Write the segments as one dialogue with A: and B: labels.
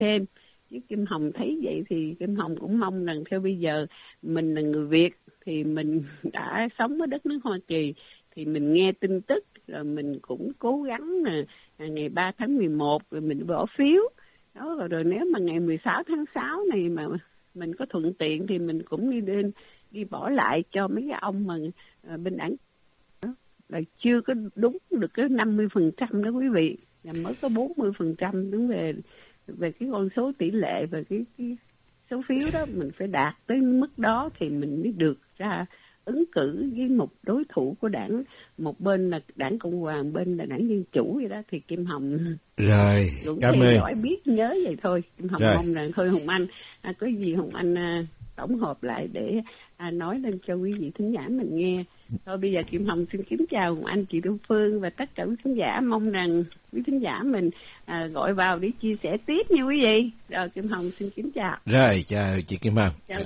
A: thêm. Chứ Kim Hồng thấy vậy thì Kim Hồng cũng mong rằng theo bây giờ mình là người Việt thì mình đã sống ở đất nước Hoa Kỳ thì mình nghe tin tức rồi mình cũng cố gắng là ngày 3 tháng 11 rồi mình bỏ phiếu. Đó, rồi nếu mà ngày 16 tháng 6 này mà mình có thuận tiện thì mình cũng đi bỏ lại cho mấy cái ông mà bên đảng là chưa có đúng được cái 50% đó quý vị, là mới có 40% đúng về cái con số tỷ lệ và cái số phiếu đó, mình phải đạt tới mức đó thì mình mới được ra ứng cử với một đối thủ của đảng, một bên là đảng Cộng hòa, bên là đảng Dân Chủ vậy đó. Thì Kim Hồng
B: rồi
A: cũng
B: cảm
A: theo
B: ơn,
A: dõi biết nhớ vậy thôi. Kim Hồng
B: rồi.
A: mong rằng thôi Hồng Anh có gì Hồng Anh tổng hợp lại để nói lên cho quý vị thính giả mình nghe. Thôi bây giờ Kim Hồng xin kính chào Hồng Anh, chị Thu Phương và tất cả quý thính giả, mong rằng quý thính giả mình gọi vào để chia sẻ tiếp nha quý vị. Rồi Kim Hồng xin kính chào.
B: Rồi chào chị Kim Hồng.
A: Chào.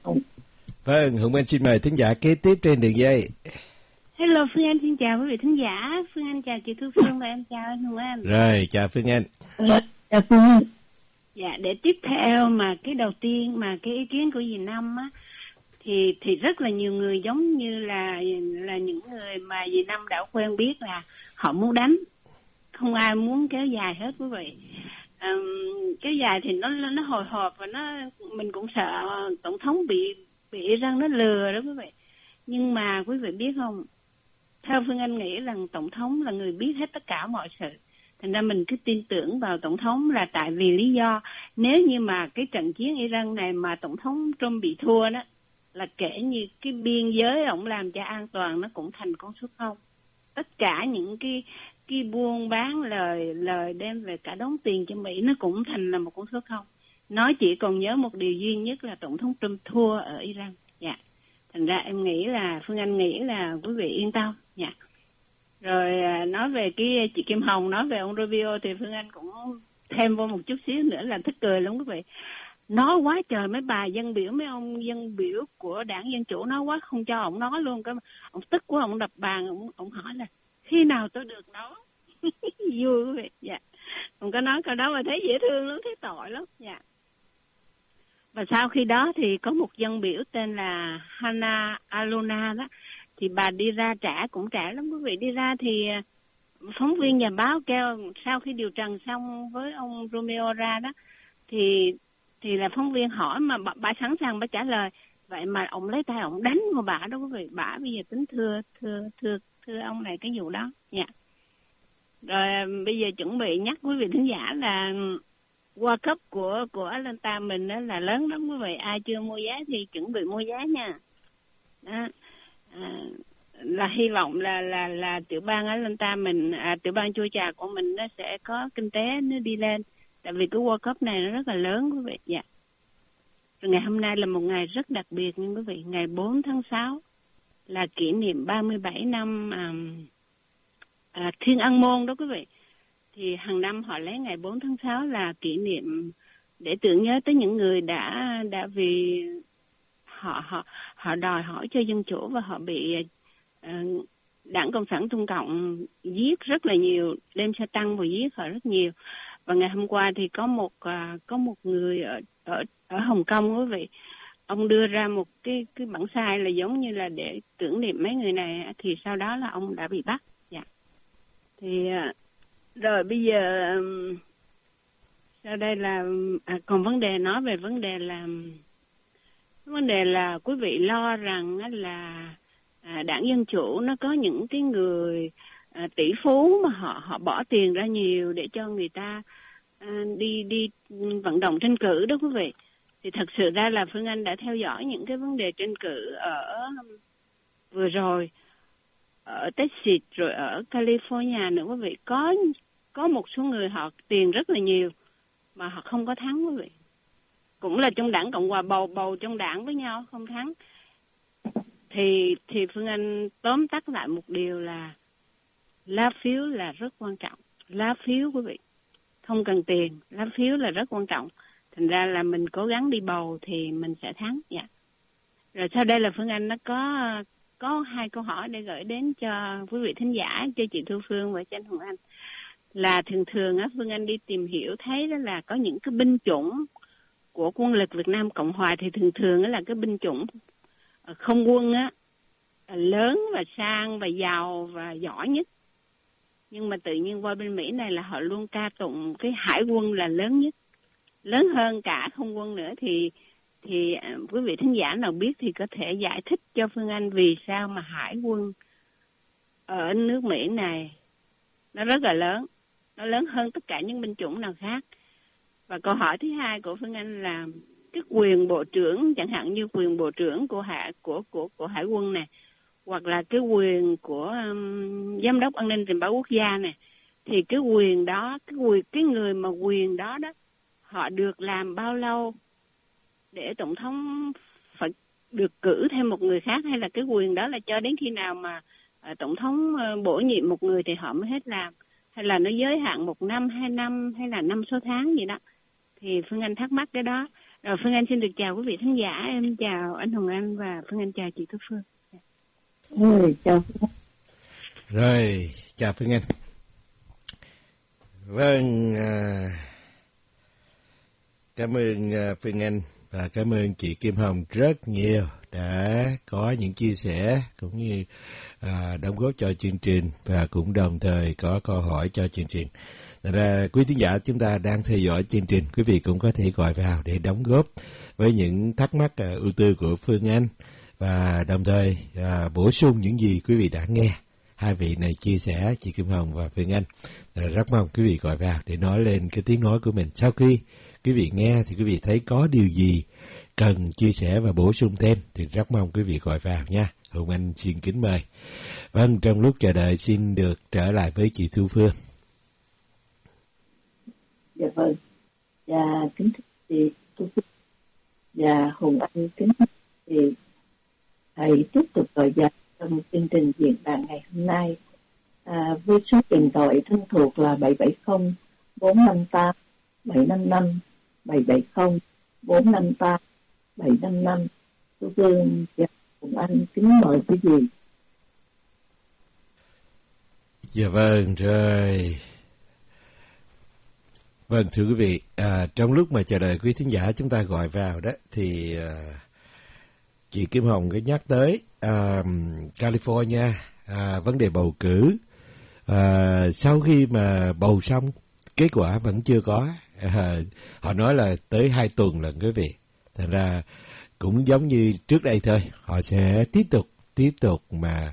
B: Vâng, Hồng Anh xin mời thính giả kế tiếp trên đường dây.
C: Hello Phương Anh, xin chào quý vị thính giả. Phương Anh chào chị Thu Phương và em chào anh Hồng Anh.
B: Rồi chào Phương Anh.
A: Chào Phương Anh.
C: Dạ, để tiếp theo mà cái đầu tiên mà cái ý kiến của dì Năm á, thì rất là nhiều người giống như là những người mà dì Năm đã quen biết là họ muốn đánh, không ai muốn kéo dài hết quý vị. Kéo dài thì nó hồi hộp và mình cũng sợ tổng thống bị Iran nó lừa đó quý vị. Nhưng mà quý vị biết không, theo Phương Anh nghĩ rằng tổng thống là người biết hết tất cả mọi sự. Thành ra mình cứ tin tưởng vào tổng thống là tại vì lý do nếu như mà cái trận chiến Iran này mà tổng thống Trump bị thua đó, là kể như cái biên giới ông làm cho an toàn nó cũng thành con số 0. Tất cả những cái buôn bán lời đem về cả đống tiền cho Mỹ nó cũng thành là một con số 0. Nó chỉ còn nhớ một điều duy nhất là tổng thống Trump thua ở Iran. Dạ. Thành ra em nghĩ là Phương Anh nghĩ là quý vị yên tâm. Dạ. Rồi nói về cái chị Kim Hồng nói về ông Rubio thì Phương Anh cũng thêm vô một chút xíu nữa là thích cười lắm quý vị. Nói quá trời mấy bà dân biểu, mấy ông dân biểu của đảng Dân Chủ nói quá không cho ông nói luôn. Ông tức quá, ông đập bàn, ông hỏi là khi nào tôi được nói. Vui quý vị. Dạ. Ông có nói câu đó mà thấy dễ thương lắm, thấy tội lắm. Dạ. Và sau khi đó thì có một dân biểu tên là Hannah Alona đó, thì bà đi ra cũng trả lắm quý vị. Đi ra thì phóng viên nhà báo kêu sau khi điều trần xong với ông Romeo ra đó thì là phóng viên hỏi mà bà sẵn sàng bà trả lời. Vậy mà ông lấy tay ông đánh vào bà đó quý vị. Bà bây giờ tính thưa ông này cái vụ đó. Dạ. Rồi bây giờ chuẩn bị nhắc quý vị thính giả là World Cup của Atlanta mình đó là lớn lắm quý vị. Ai chưa mua vé thì chuẩn bị mua vé nha. Đó. Là hy vọng là tiểu bang Atlanta mình, tiểu bang Georgia của mình nó sẽ có kinh tế nó đi lên. Tại vì cái World Cup này nó rất là lớn quý vị. Dạ. Rồi ngày hôm nay là một ngày rất đặc biệt nha quý vị. Ngày 4 tháng 6 là kỷ niệm 37 năm Thiên An Môn đó quý vị. Thì hàng năm họ lấy ngày 4 tháng 6 là kỷ niệm để tưởng nhớ tới những người đã vì họ đòi hỏi cho dân chủ và họ bị Đảng Cộng sản Trung Cộng giết rất là nhiều, đem xe tăng và giết họ rất nhiều. Và ngày hôm qua thì có một người ở Hồng Kông quý vị, ông đưa ra một cái bản sai là giống như là để tưởng niệm mấy người này, thì sau đó là ông đã bị bắt. Dạ. Thì rồi bây giờ sau đây là còn nói về vấn đề là quý vị lo rằng là Đảng Dân Chủ nó có những cái người tỷ phú mà họ bỏ tiền ra nhiều để cho người ta đi vận động tranh cử đó quý vị. Thì thật sự ra là Phương Anh đã theo dõi những cái vấn đề tranh cử ở vừa rồi ở Texas rồi ở California nữa quý vị. Có một số người họ tiền rất là nhiều mà họ không có thắng quý vị. Cũng là trong đảng Cộng hòa, bầu trong đảng với nhau không thắng. Thì Phương Anh tóm tắt lại một điều là lá phiếu là rất quan trọng. Lá phiếu quý vị, không cần tiền, lá phiếu là rất quan trọng. Thành ra là mình cố gắng đi bầu thì mình sẽ thắng. Dạ. Rồi sau đây là Phương Anh nó có 2 câu hỏi để gửi đến cho quý vị thính giả, cho chị Thu Phương và cho anh Hồng Anh. là thường thường á, Phương Anh đi tìm hiểu thấy đó là có những cái binh chủng của quân lực Việt Nam Cộng Hòa thì thường thường là cái binh chủng không quân á, lớn và sang và giàu và giỏi nhất. Nhưng mà tự nhiên qua bên Mỹ này là họ luôn ca tụng cái hải quân là lớn nhất, lớn hơn cả không quân nữa. Thì quý vị thính giả nào biết thì có thể giải thích cho Phương Anh vì sao mà hải quân ở nước Mỹ này nó rất là lớn, nó lớn hơn tất cả những binh chủng nào khác. Và câu hỏi thứ hai của Phương Anh là cái quyền bộ trưởng, chẳng hạn như quyền bộ trưởng của hải quân này, hoặc là cái quyền của giám đốc an ninh tình báo quốc gia này, thì cái quyền đó, cái người mà quyền đó họ được làm bao lâu để tổng thống phải được cử thêm một người khác, hay là cái quyền đó là cho đến khi nào mà tổng thống bổ nhiệm một người thì họ mới hết làm, hay là nó giới hạn 1 năm, 2 năm, hay là 5 số tháng gì đó. Thì Phương Anh thắc mắc cái đó. Rồi Phương Anh xin được chào quý vị khán giả, em chào anh Hồng Anh và Phương Anh chào chị Thu Phương.
A: Chào.
B: Rồi, chào Phương Anh. Vâng, cảm ơn Phương Anh và cảm ơn chị Kim Hồng rất nhiều đã có những chia sẻ cũng như đóng góp cho chương trình và cũng đồng thời có câu hỏi cho chương trình. Thật ra quý thính giả chúng ta đang theo dõi chương trình, quý vị cũng có thể gọi vào để đóng góp với những thắc mắc ưu tư của Phương Anh và đồng thời bổ sung những gì quý vị đã nghe hai vị này chia sẻ, chị Kim Hồng và Phương Anh. Rất mong quý vị gọi vào để nói lên cái tiếng nói của mình. Sau khi quý vị nghe thì quý vị thấy có điều gì cần chia sẻ và bổ sung thêm thì rất mong quý vị gọi vào nha. Hùng Anh xin kính mời. Vâng, trong lúc chờ đợi xin được trở lại với chị Thu Phương.
A: Dạ vâng. Dạ kính thưa chị Thu Phương. Dạ Hùng Anh kính thưa chị. Thầy tiếp tục gọi vào trong chương trình diễn đàn ngày hôm nay với số điện thoại thân thuộc là 770 458 755 770 458 755. Thu Phương và Hùng Anh kính mời quý vị.
B: Dạ vâng, rồi. Vâng, thưa quý vị, trong lúc mà chờ đợi quý thính giả chúng ta gọi vào đó thì chị Kim Hồng có nhắc tới California, vấn đề bầu cử. Sau khi mà bầu xong, kết quả vẫn chưa có. Họ nói là tới 2 tuần lần quý vị. Thành ra cũng giống như trước đây thôi, họ sẽ tiếp tục mà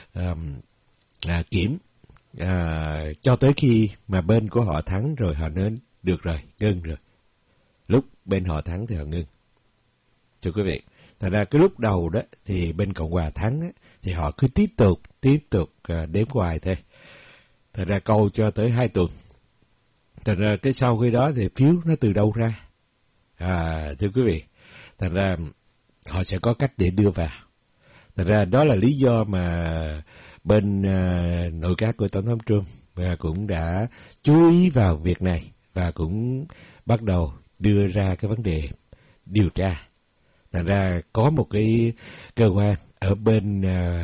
B: kiểm cho tới khi mà bên của họ thắng rồi họ nên được rồi, ngưng rồi. Lúc bên họ thắng thì họ ngưng. Thưa quý vị, thành ra cái lúc đầu đó thì bên Cộng hòa thắng á, thì họ cứ tiếp tục đếm hoài thôi. Thành ra câu cho tới 2 tuần. Thành ra cái sau khi đó thì phiếu nó từ đâu ra? Thưa quý vị, thành ra họ sẽ có cách để đưa vào. Thành ra đó là lý do mà bên nội các của Tổng thống Trump cũng đã chú ý vào việc này và cũng bắt đầu đưa ra cái vấn đề điều tra. Thành ra có một cái cơ quan ở bên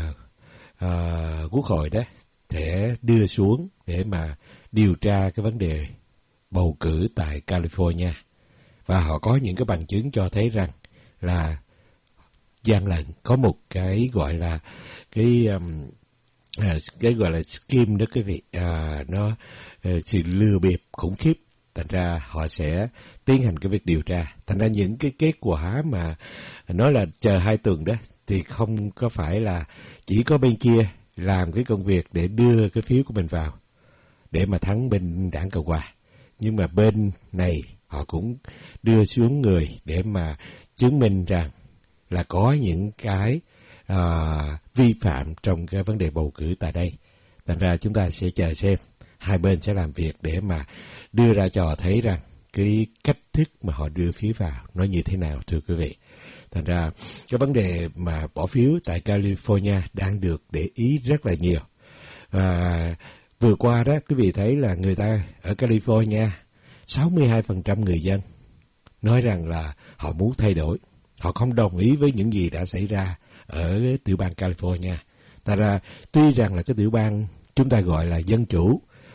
B: Quốc hội đó sẽ đưa xuống để mà điều tra cái vấn đề bầu cử tại California. Và họ có những cái bằng chứng cho thấy rằng là gian lận, có một cái gọi là cái gọi là scheme đó quý vị, nó sự lừa bịp khủng khiếp. Thành ra họ sẽ tiến hành cái việc điều tra. Thành ra những cái kết quả mà nói là chờ 2 tuần đó thì không có phải là chỉ có bên kia làm cái công việc để đưa cái phiếu của mình vào để mà thắng bên đảng Cộng hòa. Nhưng mà bên này họ cũng đưa xuống người để mà chứng minh rằng là có những cái vi phạm trong cái vấn đề bầu cử tại đây. Thành ra chúng ta sẽ chờ xem hai bên sẽ làm việc để mà đưa ra cho họ thấy rằng cái cách thức mà họ đưa phiếu vào nó như thế nào, thưa quý vị. Thành ra cái vấn đề mà bỏ phiếu tại California đang được để ý rất là nhiều. Vừa qua đó quý vị thấy là người ta ở California 62% người dân nói rằng là họ muốn thay đổi. Họ không đồng ý với những gì đã xảy ra ở tiểu bang California. Thành ra tuy rằng là cái tiểu bang chúng ta gọi là dân chủ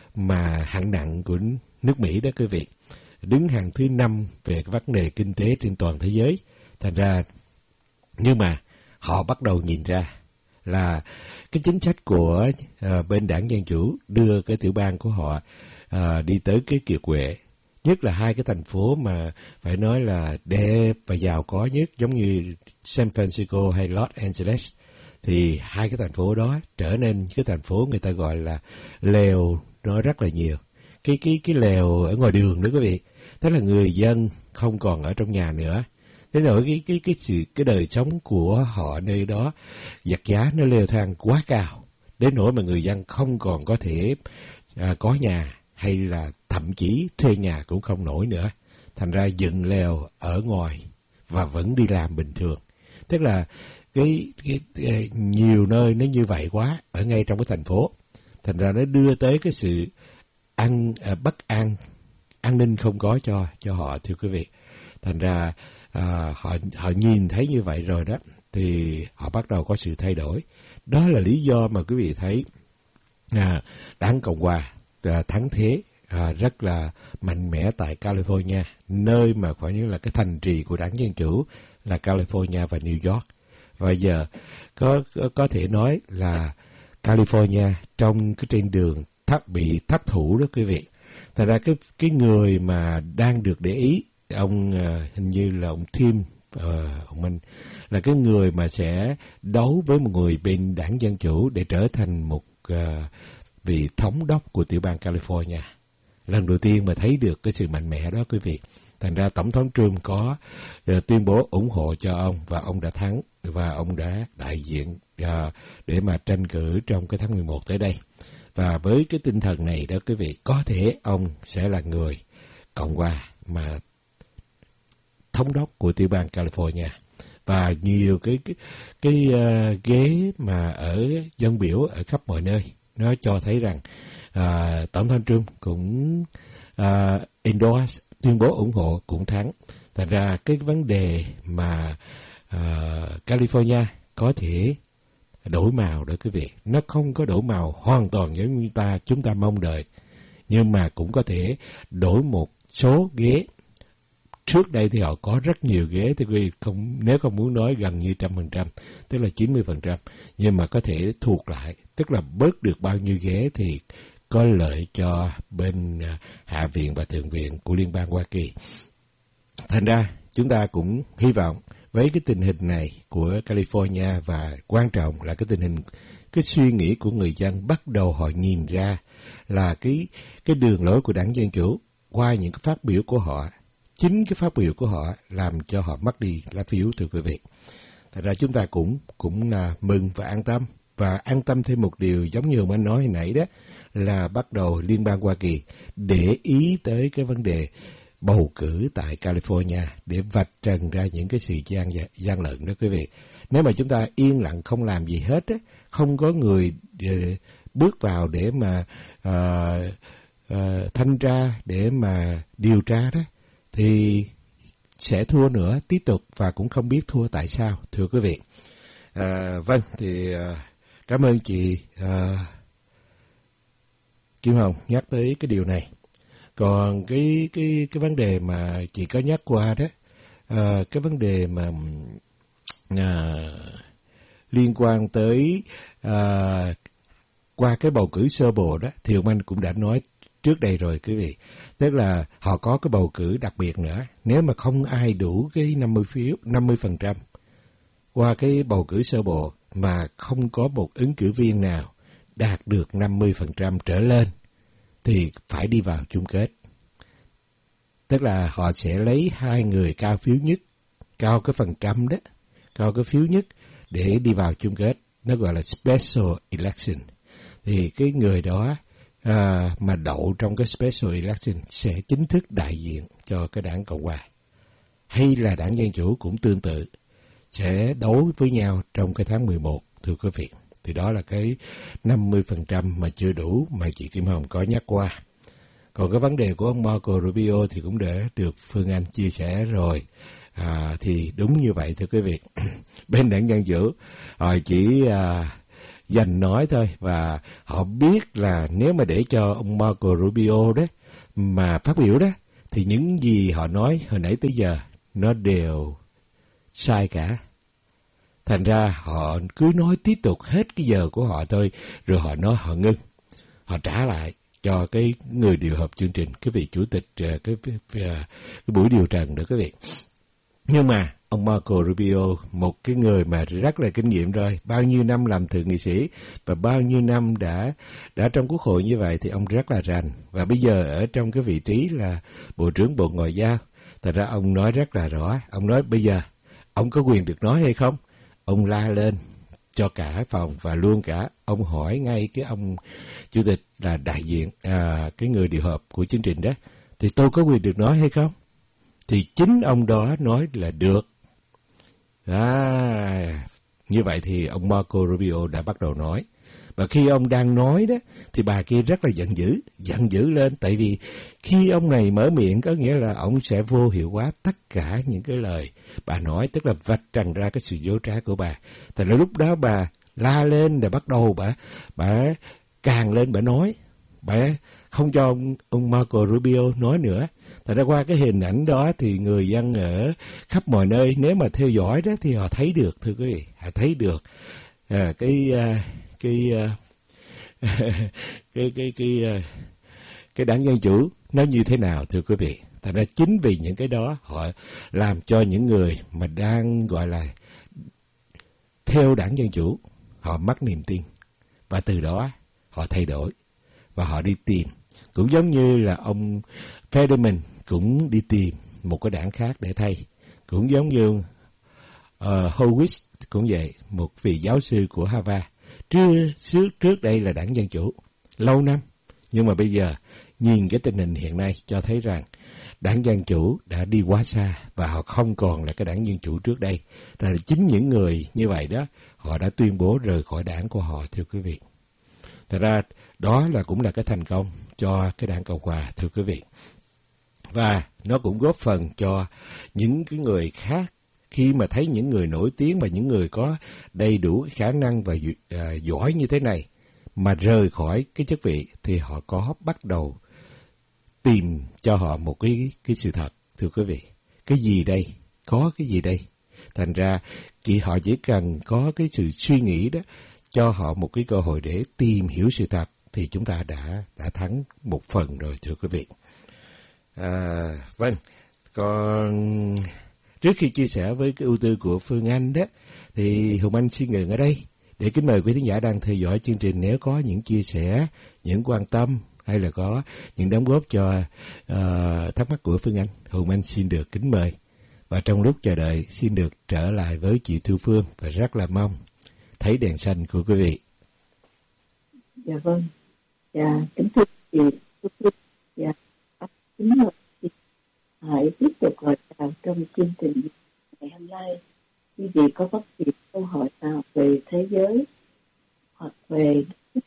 B: mà hạng nặng của nước Mỹ đó quý vị, đứng hàng thứ 5 về cái vấn đề kinh tế trên toàn thế giới. Thành ra, nhưng mà họ bắt đầu nhìn ra là cái chính sách của bên đảng Dân Chủ đưa cái tiểu bang của họ đi tới cái kiệt quệ. Nhất là hai cái thành phố mà phải nói là đẹp và giàu có nhất, giống như San Francisco hay Los Angeles, thì hai cái thành phố đó trở nên cái thành phố người ta gọi là lèo nó rất là nhiều. Cái lèo ở ngoài đường đó quý vị, tức là người dân không còn ở trong nhà nữa. Thế rồi cái đời sống của họ nơi đó, vật giá nó leo thang quá cao, đến nỗi mà người dân không còn có thể có nhà, hay là thậm chí thuê nhà cũng không nổi nữa. Thành ra dựng lều ở ngoài và vẫn đi làm bình thường. Tức là cái nhiều nơi nó như vậy quá ở ngay trong cái thành phố. Thành ra nó đưa tới cái sự bất an, an ninh không có cho họ, thưa quý vị. Thành ra họ nhìn thấy như vậy rồi đó, thì họ bắt đầu có sự thay đổi. Đó là lý do mà quý vị thấy đảng Cộng Hòa thắng thế rất là mạnh mẽ tại California, nơi mà phải như là cái thành trì của đảng Dân Chủ là California và New York. Và giờ có thể nói là California trong cái trên đường bị thất thủ đó quý vị. Thật ra cái người mà đang được để ý, ông hình như là ông Tim, ông Minh, là cái người mà sẽ đấu với một người bên đảng Dân Chủ để trở thành một vị thống đốc của tiểu bang California. Lần đầu tiên mà thấy được cái sự mạnh mẽ đó quý vị. Thành ra Tổng thống Trump có tuyên bố ủng hộ cho ông, và ông đã thắng, và ông đã đại diện để mà tranh cử trong cái tháng 11 tới đây. Và với cái tinh thần này đó quý vị, có thể ông sẽ là người Cộng Hòa mà thống đốc của tiểu bang California. Và nhiều cái ghế mà ở dân biểu ở khắp mọi nơi, nó cho thấy rằng Tổng thống Trump cũng endorse, tuyên bố ủng hộ, cũng thắng. Thành ra cái vấn đề mà California có thể đổi màu đó quý vị, nó không có đổi màu hoàn toàn giống như chúng ta mong đợi, nhưng mà cũng có thể đổi một số ghế. Trước đây thì họ có rất nhiều ghế, thì quý vị nếu không muốn nói gần như 100%, tức là 90%, nhưng mà có thể thuộc lại, tức là bớt được bao nhiêu ghế thì có lợi cho bên Hạ viện và Thượng viện của Liên bang Hoa Kỳ. Thành ra chúng ta cũng hy vọng với cái tình hình này của California, và quan trọng là cái suy nghĩ của người dân bắt đầu họ nhìn ra là cái đường lối của đảng Dân Chủ qua những cái phát biểu của họ. Chính cái phát biểu của họ làm cho họ mất đi lá phiếu, thưa quý vị. Thật ra chúng ta cũng là mừng và an tâm. Và an tâm thêm một điều, giống như ông anh nói hồi nãy đó, là bắt đầu Liên bang Hoa Kỳ để ý tới cái vấn đề bầu cử tại California để vạch trần ra những cái sự gian lận đó quý vị. Nếu mà chúng ta yên lặng không làm gì hết á, không có người bước vào để mà thanh tra, để mà điều tra đó, thì sẽ thua nữa, tiếp tục, và cũng không biết thua tại sao, thưa quý vị. Vâng, thì cảm ơn chị Kim Hồng nhắc tới cái điều này. Còn cái vấn đề mà chị có nhắc qua đó, cái vấn đề mà liên quan tới qua cái bầu cử sơ bộ đó, thì ông anh cũng đã nói trước đây rồi quý vị. Tức là họ có cái bầu cử đặc biệt nữa. Nếu mà không ai đủ cái 50% qua cái bầu cử sơ bộ mà không có một ứng cử viên nào đạt được 50% trở lên thì phải đi vào chung kết. Tức là họ sẽ lấy hai người cao phiếu nhất, cao cái phần trăm đó, cao cái phiếu nhất để đi vào chung kết. Nó gọi là special election. Thì cái người đó mà đậu trong cái special election sẽ chính thức đại diện cho cái đảng Cộng Hòa. Hay là đảng Dân Chủ cũng tương tự, sẽ đấu với nhau trong cái tháng 11, thưa quý vị. Thì đó là cái 50% mà chưa đủ mà chị Kim Hồng có nhắc qua. Còn cái vấn đề của ông Marco Rubio thì cũng đã được Phương Anh chia sẻ rồi. Thì đúng như vậy, thưa quý vị. Bên đảng Dân Chủ họ chỉ giành nói thôi, và họ biết là nếu mà để cho ông Marco Rubio đó mà phát biểu đó, thì những gì họ nói hồi nãy tới giờ nó đều sai cả. Thành ra họ cứ nói tiếp tục hết cái giờ của họ thôi, rồi họ nói họ ngưng, họ trả lại cho cái người điều hợp chương trình, cái vị chủ tịch cái buổi điều trần đó quý vị. Nhưng mà ông Marco Rubio, một cái người mà rất là kinh nghiệm rồi, bao nhiêu năm làm thượng nghị sĩ và bao nhiêu năm đã trong quốc hội như vậy, thì ông rất là rành. Và bây giờ ở trong cái vị trí là Bộ trưởng Bộ Ngoại giao, thật ra ông nói rất là rõ. Ông nói bây giờ ông có quyền được nói hay không? Ông la lên cho cả phòng, và luôn cả ông hỏi ngay cái ông chủ tịch là đại diện cái người điều hợp của chương trình đó, thì tôi có quyền được nói hay không? Thì chính ông đó nói là được. Như vậy thì ông Marco Rubio đã bắt đầu nói. Và khi ông đang nói đó, thì bà kia rất là giận dữ lên. Tại vì khi ông này mở miệng, có nghĩa là ông sẽ vô hiệu hóa tất cả những cái lời bà nói, tức là vạch trần ra cái sự dối trá của bà. Thì lúc đó bà la lên, rồi bắt đầu bà càng lên, bà nói, bà không cho ông Marco Rubio nói nữa. Thật ra qua cái hình ảnh đó thì người dân ở khắp mọi nơi, nếu mà theo dõi đó thì họ thấy được, thưa quý vị, họ thấy được cái đảng Dân Chủ nó như thế nào, thưa quý vị. Thật ra chính vì những cái đó họ làm cho những người mà đang gọi là theo đảng Dân Chủ họ mất niềm tin, và từ đó họ thay đổi và họ đi tìm. Cũng giống như là ông Fetterman cũng đi tìm một cái đảng khác để thay. Cũng giống như Horowitz cũng vậy, một vị giáo sư của Harvard. Trước đây là đảng Dân Chủ lâu năm, nhưng mà bây giờ nhìn cái tình hình hiện nay cho thấy rằng đảng Dân Chủ đã đi quá xa và họ không còn là cái đảng Dân Chủ trước đây. Là chính những người như vậy đó, họ đã tuyên bố rời khỏi đảng của họ, thưa quý vị. Thật ra đó cũng là cái thành công cho cái đảng Cộng Hòa, thưa quý vị. Và nó cũng góp phần cho những cái người khác, khi mà thấy những người nổi tiếng và những người có đầy đủ khả năng và giỏi như thế này mà rời khỏi cái chức vị, thì họ có bắt đầu tìm cho họ một cái sự thật, thưa quý vị. Cái gì đây? Có cái gì đây? Thành ra họ chỉ cần có cái sự suy nghĩ đó, cho họ một cái cơ hội để tìm hiểu sự thật, thì chúng ta đã thắng một phần rồi, thưa quý vị. Vâng, còn trước khi chia sẻ với cái ưu tư của Phương Anh đó, thì Hùng Anh xin ngừng ở đây để kính mời quý thính giả đang theo dõi chương trình, nếu có những chia sẻ, những quan tâm hay là có những đóng góp cho thắc mắc của Phương Anh, Hùng Anh xin được kính mời. Và trong lúc chờ đợi, xin được trở lại với chị Thu Phương, và rất là mong thấy đèn xanh của quý vị.
D: Dạ vâng. Dạ, kính thưa chị Thu Phương. Dạ, kính mời chị hãy tiếp tục gọi vào trong chương trình ngày hôm nay. Quý vị có bất kỳ câu hỏi nào về thế giới hoặc về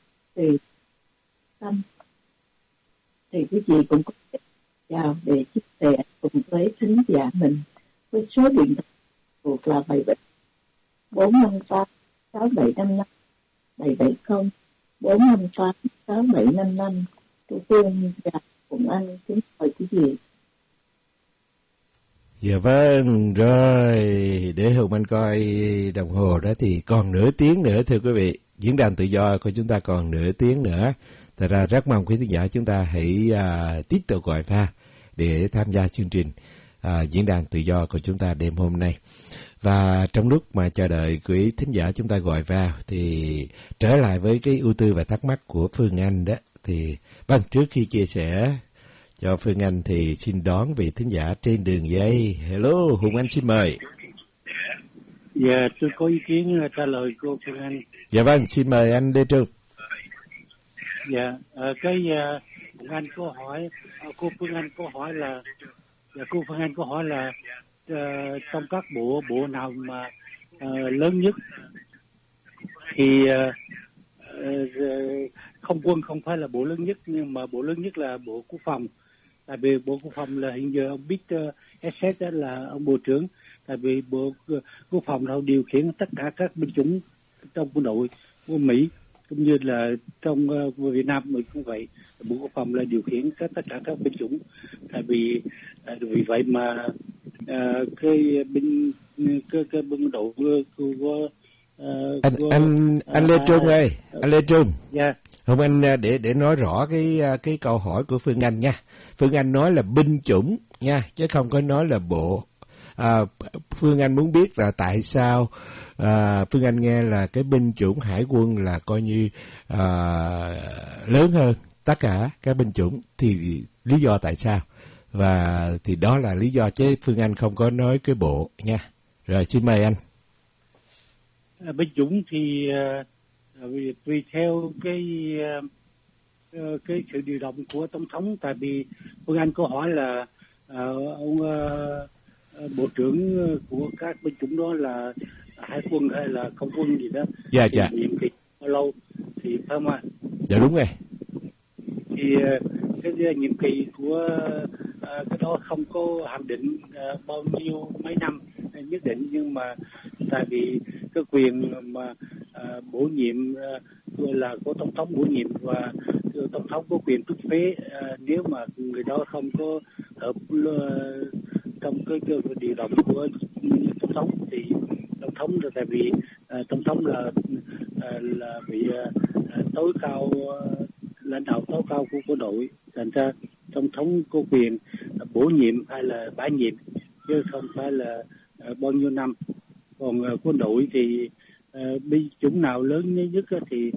D: tâm, thì quý vị cũng có thể vào để chia sẻ cùng với thính giả mình với số điện thoại thuộc là 458 6755 770 458 6755. Thu Phương và cùng anh kính mời quý vị.
B: Dạ vâng, rồi để Hùng Anh coi đồng hồ đó thì còn nửa tiếng nữa, thưa quý vị. Diễn đàn tự do của chúng ta còn nửa tiếng nữa. Thật ra rất mong quý khán giả chúng ta hãy tiếp tục gọi pha để tham gia chương trình diễn đàn tự do của chúng ta đêm hôm nay. Và trong lúc mà chờ đợi quý thính giả chúng ta gọi vào, thì trở lại với cái ưu tư và thắc mắc của Phương Anh đó. Thì vâng, trước khi chia sẻ cho Phương Anh thì xin đón vị thính giả trên đường dây. Hello, Hùng Anh xin mời.
E: Dạ, tôi có ý kiến trả lời cô Phương Anh.
B: Dạ vâng, xin mời anh Lê Trung.
E: Dạ, Phương Anh có hỏi, cô Phương Anh có hỏi là, trong các bộ nào mà lớn nhất thì không quân không phải là bộ lớn nhất, nhưng mà bộ lớn nhất là bộ quốc phòng. Tại vì bộ quốc phòng là hiện giờ ông Peter Hegseth đó là ông bộ trưởng. Tại vì bộ quốc phòng đâu điều khiển tất cả các binh chủng trong quân đội của Mỹ. cũng như là trong Việt Nam mình cũng vậy, Bộ Quốc phòng là điều khiển tất cả các binh chủng. Tại vì vậy mà cái binh đội của
B: anh Lê Trung ơi, anh Lê Trung.
E: Yeah.
B: Không, anh để nói rõ cái câu hỏi của Phương Anh nha. Phương Anh nói là binh chủng nha, chứ không có nói là bộ. Phương Anh muốn biết là tại sao Phương Anh nghe là cái binh chủng hải quân là coi như lớn hơn tất cả các binh chủng, thì lý do tại sao? Và thì đó là lý do, chứ Phương Anh không có nói cái bộ nha. Rồi xin mời anh.
E: Binh chủng thì vì theo cái sự điều động của tổng thống. Tại vì Phương Anh có hỏi là ông bộ trưởng của các binh chủng đó là hải quân hay là không quân gì đó.
B: Dạ.
E: Nhiệm kỳ bao lâu thì phải không ạ?
B: Dạ đúng rồi.
E: Thì cái nhiệm kỳ của cái đó không có hạn định bao nhiêu mấy năm nhất định, nhưng mà tại vì cái quyền mà bổ nhiệm là của tổng thống bổ nhiệm, và tổng thống có quyền rút phế nếu mà người đó không có hợp trong cái điều động của tổng thống. Thì tổng thống là tại vì tổng thống là vị tối cao, lãnh đạo tối cao của quân đội, thành ra tổng thống có quyền bổ nhiệm hay là bãi nhiệm, chứ không phải là bao nhiêu năm. Còn quân đội thì binh chủng nào lớn nhất thì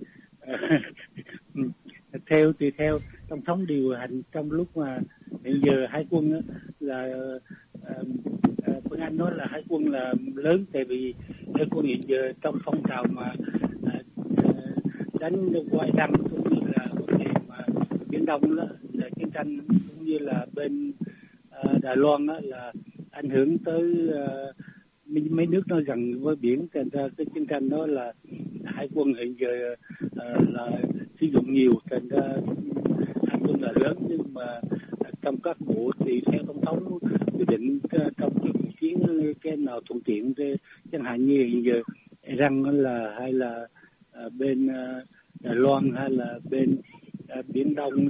E: theo tổng thống điều hành. Trong lúc mà hiện giờ hải quân là Phương Anh nói là hải quân là lớn, tại vì hải quân hiện giờ trong phong trào mà đánh Quai Đăng cũng như là vấn đề mà Biển Đông đó, là chiến tranh, cũng như là bên Đài Loan đó, là ảnh hưởng tới mấy nước nó gần với biển. Thành ra cái chiến tranh đó là hải quân hiện giờ là sử dụng nhiều, thành ra hải quân là lớn. Nhưng mà trong các bộ thì theo tổng thống quyết định trong cuộc chiến cái nào thuận tiện, chẳng hạn như hiện giờ Iran là hay là bên Đài Loan hay là bên Biển Đông,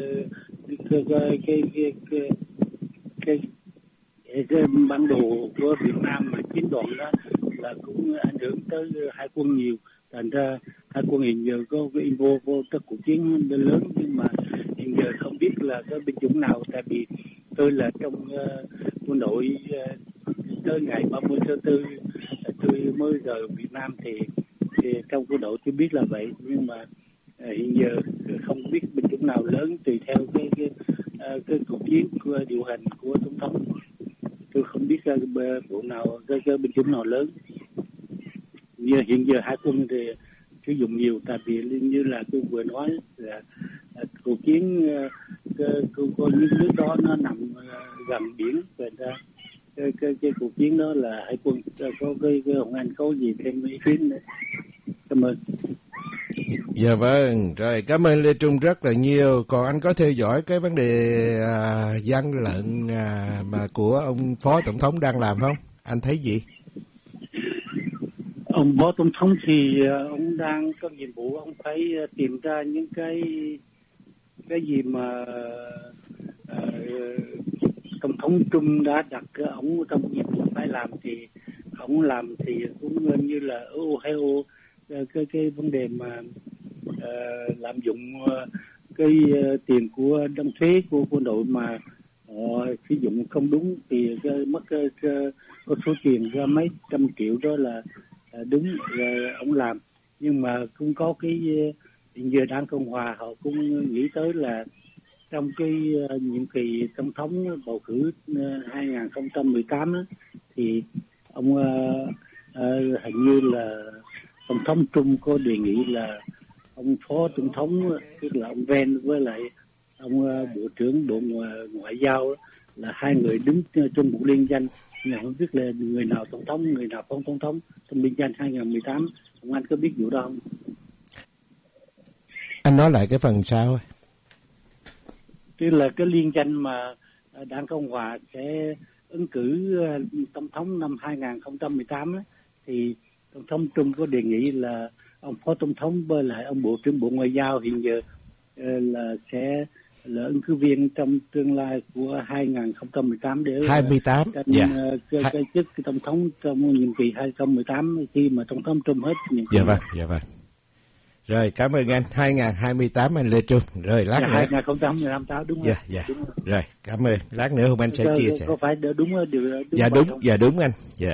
E: cái bản đồ của Việt Nam mà chiến đoạn đó là cũng ảnh hưởng tới hải quân nhiều. Thành ra hải quân hiện giờ có cái info vô các cuộc chiến lớn, nhưng mà hiện giờ không biết là cái binh chủng nào. Tại vì tôi là trong quân đội tới ngày 30 tháng 4 tôi mới rời Việt Nam, thì trong quân đội tôi biết là vậy. Nhưng mà hiện giờ không biết binh chủng nào lớn, tùy theo cái cuộc chiến của điều hành của tổng thống. Tôi không biết bộ nào cái binh chủng nào lớn. Hiện giờ hải quân thì sử dụng nhiều, tại vì như là tôi vừa nói là cuộc chiến của những nước đó nó nằm gần biển, và cái cuộc chiến đó là hải quân. Có cái Hồng Anh có gì thêm ý kiến nữa? Cảm ơn.
B: Dạ vâng, rồi cảm ơn Lê Trung rất là nhiều. Còn anh có theo dõi cái vấn đề gian lận mà của ông Phó Tổng thống đang làm không? Anh thấy gì?
E: Ông Phó Tổng thống thì ông đang có nhiệm vụ, ông phải tìm ra những cái gì mà Tổng thống Trung đã đặt ông trong nhiệm vụ phải làm, thì ông làm. Thì cũng như là ở Ohio cái vấn đề mà lạm dụng cái tiền của đóng thuế của quân đội mà họ sử dụng không đúng, thì mất có số tiền ra mấy trăm triệu đó là đúng, rồi ông làm. Nhưng mà cũng có cái hiện giờ Đảng Cộng Hòa họ cũng nghĩ tới là trong cái nhiệm kỳ tổng thống bầu cử 2018 á, thì ông hình như là tổng thống Trung có đề nghị là ông Phó Tổng thống, tức là ông Ven với lại ông Bộ trưởng Bộ Ngoại giao là hai người đứng trong một liên danh. Nhưng không biết là người nào tổng thống, người nào phó tổng thống trong liên danh 2018. Ông anh có biết vụ đó không?
B: Anh nói lại cái phần sau.
E: Tức là cái liên danh mà Đảng Cộng Hòa sẽ ứng cử tổng thống năm 2018 á, thì tổng thống Trung có đề nghị là ông phó tổng thống với lại ông bộ trưởng bộ ngoại giao hiện giờ là sẽ là ứng cử viên trong tương lai của 2018 để
B: 28
E: cái chức tổng thống trong nhiệm kỳ 2018 khi mà tổng thống Trump hết nhiệm kỳ.
B: Dạ vâng. Rồi cảm ơn anh. 2028 anh Lê Trung. Rồi lát nữa
E: 2018 đúng rồi.
B: Dạ. Rồi cảm ơn. Lát nữa hôm anh sẽ chia sẻ.
E: Có phải đúng điều
B: đúng anh. Dạ.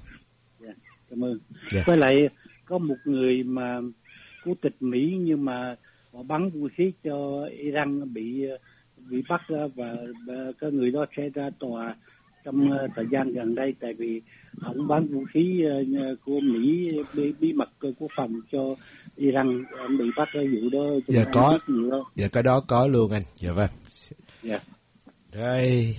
E: Cảm ơn. Với lại có một người mà quốc tịch Mỹ nhưng mà họ bắn vũ khí cho Iran bị bắt và cái người đó sẽ ra tòa trong thời gian gần đây, tại vì ông bán vũ khí của Mỹ bí mật quốc phòng cho Iran, ông bị bắt ở vụ đó.
B: Dạ cái đó có luôn anh. Dạ vâng.
E: Dạ.
B: Rồi.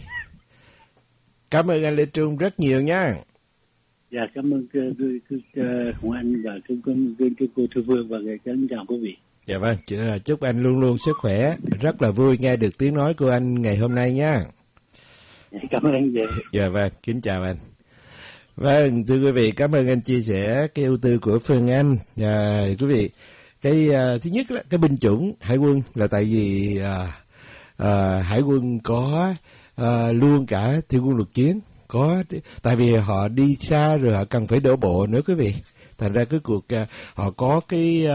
B: Cảm ơn anh Lê Trung rất nhiều nha.
E: Dạ cảm ơn Hồng Anh và cô Thư Phương và kính chào quý vị.
B: Dạ vâng, chúc anh luôn luôn sức khỏe. Rất là vui nghe được tiếng nói của anh ngày hôm nay nha.
E: Cảm ơn anh.
B: Dạ vâng, kính chào anh. Vâng, thưa quý vị, cảm ơn anh chia sẻ cái ưu tư của Phương Anh. Quý vị, cái thứ nhất là cái binh chủng hải quân là tại vì hải quân có luôn cả thủy quân lục chiến, tại vì họ đi xa rồi họ cần phải đổ bộ nữa quý vị. Thành ra cái cuộc họ có cái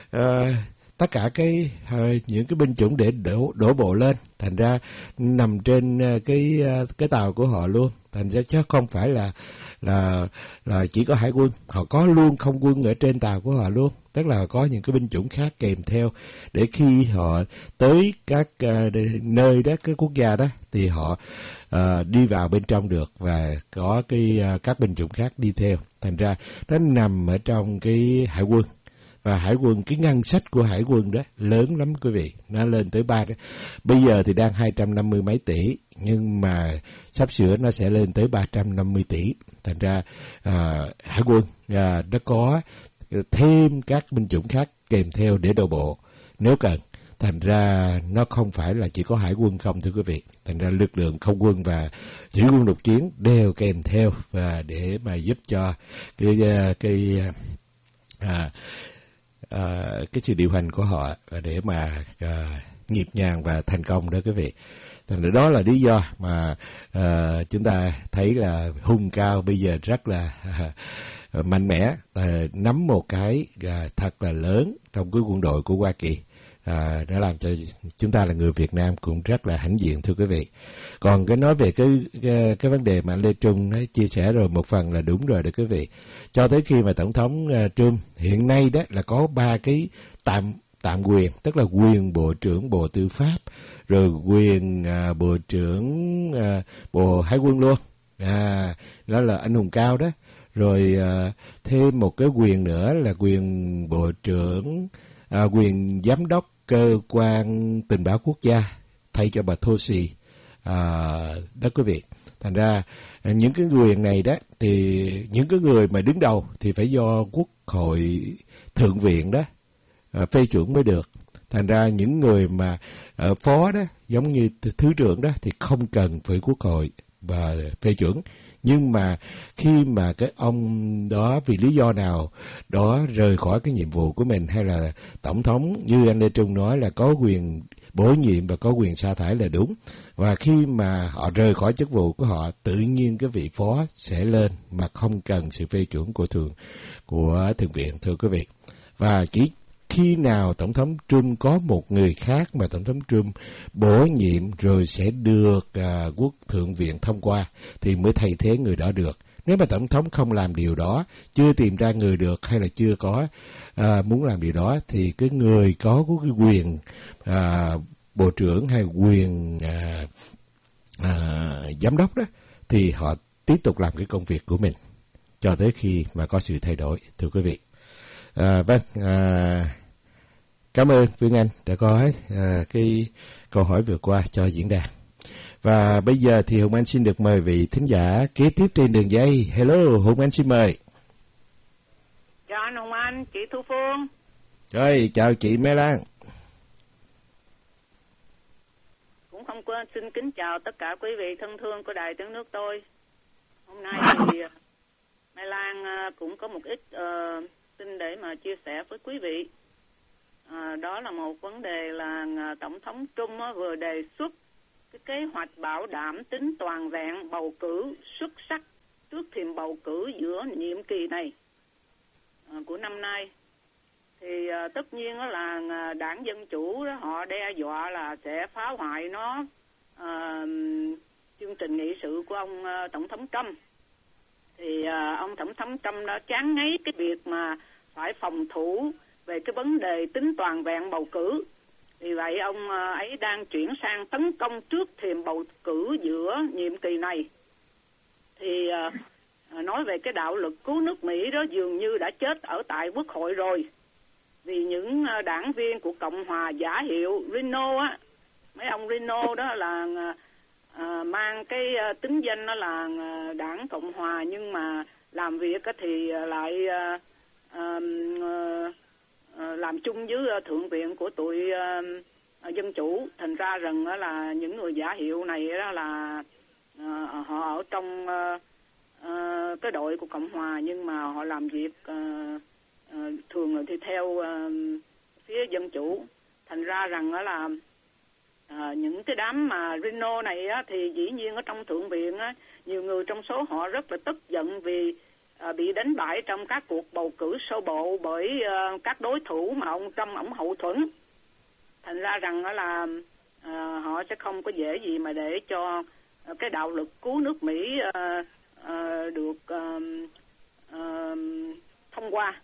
B: tất cả những cái binh chủng để đổ bộ lên, thành ra nằm trên cái tàu của họ luôn. Thành ra chứ không phải là chỉ có hải quân, họ có luôn không quân ở trên tàu của họ luôn, tức là có những cái binh chủng khác kèm theo để khi họ tới các nơi đó, cái quốc gia đó thì họ đi vào bên trong được và có các binh chủng khác đi theo. Thành ra nó nằm ở trong cái hải quân. Và hải quân, cái ngân sách của hải quân đó lớn lắm quý vị, nó lên tới bây giờ thì đang 250 mấy tỷ, nhưng mà sắp sửa nó sẽ lên tới 350 tỷ. Thành ra hải quân nó có thêm các binh chủng khác kèm theo để đổ bộ nếu cần. Thành ra nó không phải là chỉ có hải quân không thưa quý vị. Thành ra lực lượng không quân và thủy quân lục chiến đều kèm theo và để mà giúp cho cái sự điều hành của họ để mà nhịp nhàng và thành công đó quý vị. Thành ra đó là lý do mà chúng ta thấy là hung cao bây giờ rất là mạnh mẽ, nắm một cái thật là lớn trong cái quân đội của Hoa Kỳ. Nó làm cho chúng ta là người Việt Nam cũng rất là hãnh diện thưa quý vị. Còn cái nói về cái vấn đề mà Lê Trung nó chia sẻ rồi một phần là đúng rồi đó quý vị. Cho tới khi mà tổng thống Trump hiện nay đó là có 3 cái tạm quyền, tức là quyền Bộ trưởng Bộ Tư pháp, rồi quyền Bộ trưởng Bộ Hải quân luôn, đó là anh hùng cao đó, rồi thêm một cái quyền nữa là quyền Bộ trưởng quyền Giám đốc Cơ quan Tình báo Quốc gia thay cho bà Thosi đó quý vị. Thành ra những cái quyền này đó thì những cái người mà đứng đầu thì phải do Quốc hội Thượng viện đó phê chuẩn mới được. Thành ra những người mà ở phó đó giống như thứ trưởng đó thì không cần phải Quốc hội và phê chuẩn. Nhưng mà khi mà cái ông đó vì lý do nào đó rời khỏi cái nhiệm vụ của mình, hay là tổng thống như anh Lê Trung nói là có quyền bổ nhiệm và có quyền sa thải là đúng. Và khi mà họ rời khỏi chức vụ của họ, tự nhiên cái vị phó sẽ lên mà không cần sự phê chuẩn của Thượng viện thưa quý vị. Và chỉ khi nào Tổng thống Trump có một người khác mà Tổng thống Trump bổ nhiệm rồi sẽ được Quốc Thượng viện thông qua thì mới thay thế người đó được. Nếu mà Tổng thống không làm điều đó, chưa tìm ra người được hay là chưa có muốn làm điều đó thì cái người có cái quyền bộ trưởng hay quyền giám đốc đó thì họ tiếp tục làm cái công việc của mình cho tới khi mà có sự thay đổi thưa quý vị. Cảm ơn Phương Anh đã có cái câu hỏi vừa qua cho diễn đàn. Và bây giờ thì Hùng Anh xin được mời vị thính giả kế tiếp trên đường dây. Hello, Hùng Anh xin mời.
F: Chào anh Hùng Anh, chị Thu Phương.
B: Rồi, chào chị Mai Lan.
F: Cũng không quên xin kính chào tất cả quý vị thân thương của Đài Tiếng Nước tôi. Hôm nay thì Mai Lan cũng có một ít xin để mà chia sẻ với quý vị. Đó là một vấn đề là Tổng thống Trump vừa đề xuất cái kế hoạch bảo đảm tính toàn vẹn bầu cử xuất sắc trước thềm bầu cử giữa nhiệm kỳ này của năm nay. Thì tất nhiên là đảng Dân Chủ đó, họ đe dọa là sẽ phá hoại nó chương trình nghị sự của ông Tổng thống Trump. Thì ông Tổng thống Trump đã chán ngấy cái việc mà phải phòng thủ về cái vấn đề tính toàn vẹn bầu cử. Vì vậy ông ấy đang chuyển sang tấn công trước thềm bầu cử giữa nhiệm kỳ này. Thì nói về cái đạo lực cứu nước Mỹ đó dường như đã chết ở tại Quốc hội rồi. Vì những đảng viên của Cộng hòa giả hiệu Rhino á, mấy ông Rhino đó là mang cái tính danh đó là đảng Cộng hòa, nhưng mà làm việc thì lại làm chung với Thượng viện của tụi Dân Chủ. Thành ra rằng là những người giả hiệu này đó là họ ở trong cái đội của Cộng hòa, nhưng mà họ làm việc thường là thì theo phía Dân Chủ. Thành ra rằng là những cái đám mà Rhino này á, thì dĩ nhiên ở trong Thượng viện á, nhiều người trong số họ rất là tức giận vì bị đánh bại trong các cuộc bầu cử sơ bộ bởi các đối thủ mà ông Trump ổng hậu thuẫn. Thành ra rằng là họ sẽ không có dễ gì mà để cho cái đạo lực cứu nước Mỹ được thông qua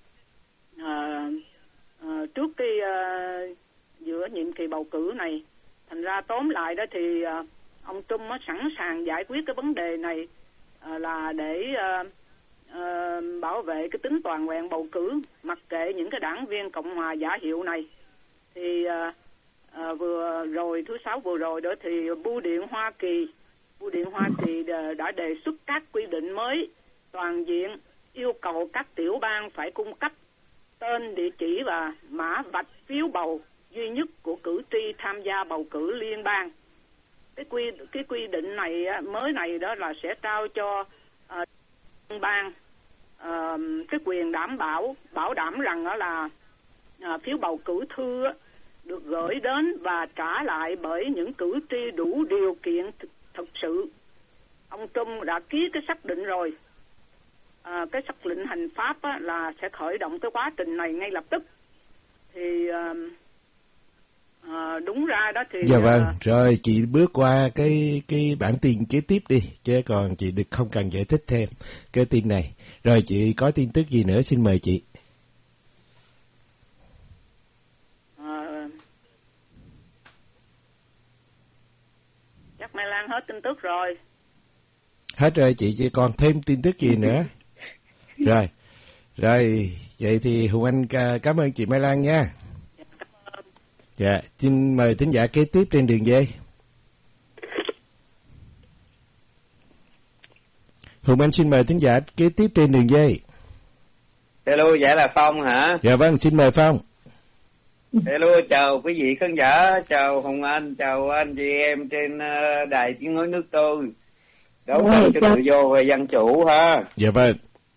F: trước cái giữa nhiệm kỳ bầu cử này. Thành ra tóm lại đó thì ông Trump sẵn sàng giải quyết cái vấn đề này là để bảo vệ cái tính toàn vẹn bầu cử, mặc kệ những cái đảng viên Cộng hòa giả hiệu này. Thì vừa rồi thứ Sáu vừa rồi đó thì Bưu điện Hoa Kỳ đã đề xuất các quy định mới toàn diện, yêu cầu các tiểu bang phải cung cấp tên, địa chỉ và mã vạch phiếu bầu duy nhất của cử tri tham gia bầu cử liên bang. Cái quy định này mới này đó là sẽ trao cho bang cái quyền bảo đảm rằng đó là phiếu bầu cử thư được gửi đến và trả lại bởi những cử tri đủ điều kiện thực sự. Ông Trump đã ký cái xác định rồi. Cái sắc lệnh hành pháp là sẽ khởi động cái quá trình này ngay lập tức. Thì đúng ra đó thì
B: dạ vâng, rồi chị bước qua cái bản tin kế tiếp đi, chứ còn chị không cần giải thích thêm cái tin này. Rồi chị có tin tức gì nữa xin mời chị.
F: Chắc Mai Lan hết tin tức rồi.
B: Hết rồi chị, chỉ còn thêm tin tức gì nữa. Rồi vậy thì Hùng Anh cảm ơn chị Mai Lan nha. Dạ, xin mời thính giả kế tiếp trên đường dây. Hùng Anh xin mời thính giả kế tiếp trên đường dây.
G: Hello, dạ là Phong hả?
B: Dạ vâng, xin mời Phong.
G: Hello, chào quý vị khán giả, chào Hùng Anh, chào anh chị em trên đài tiếng nói nước tôi. Đấu tranh cho tự do và dân chủ ha.
B: Dạ vâng.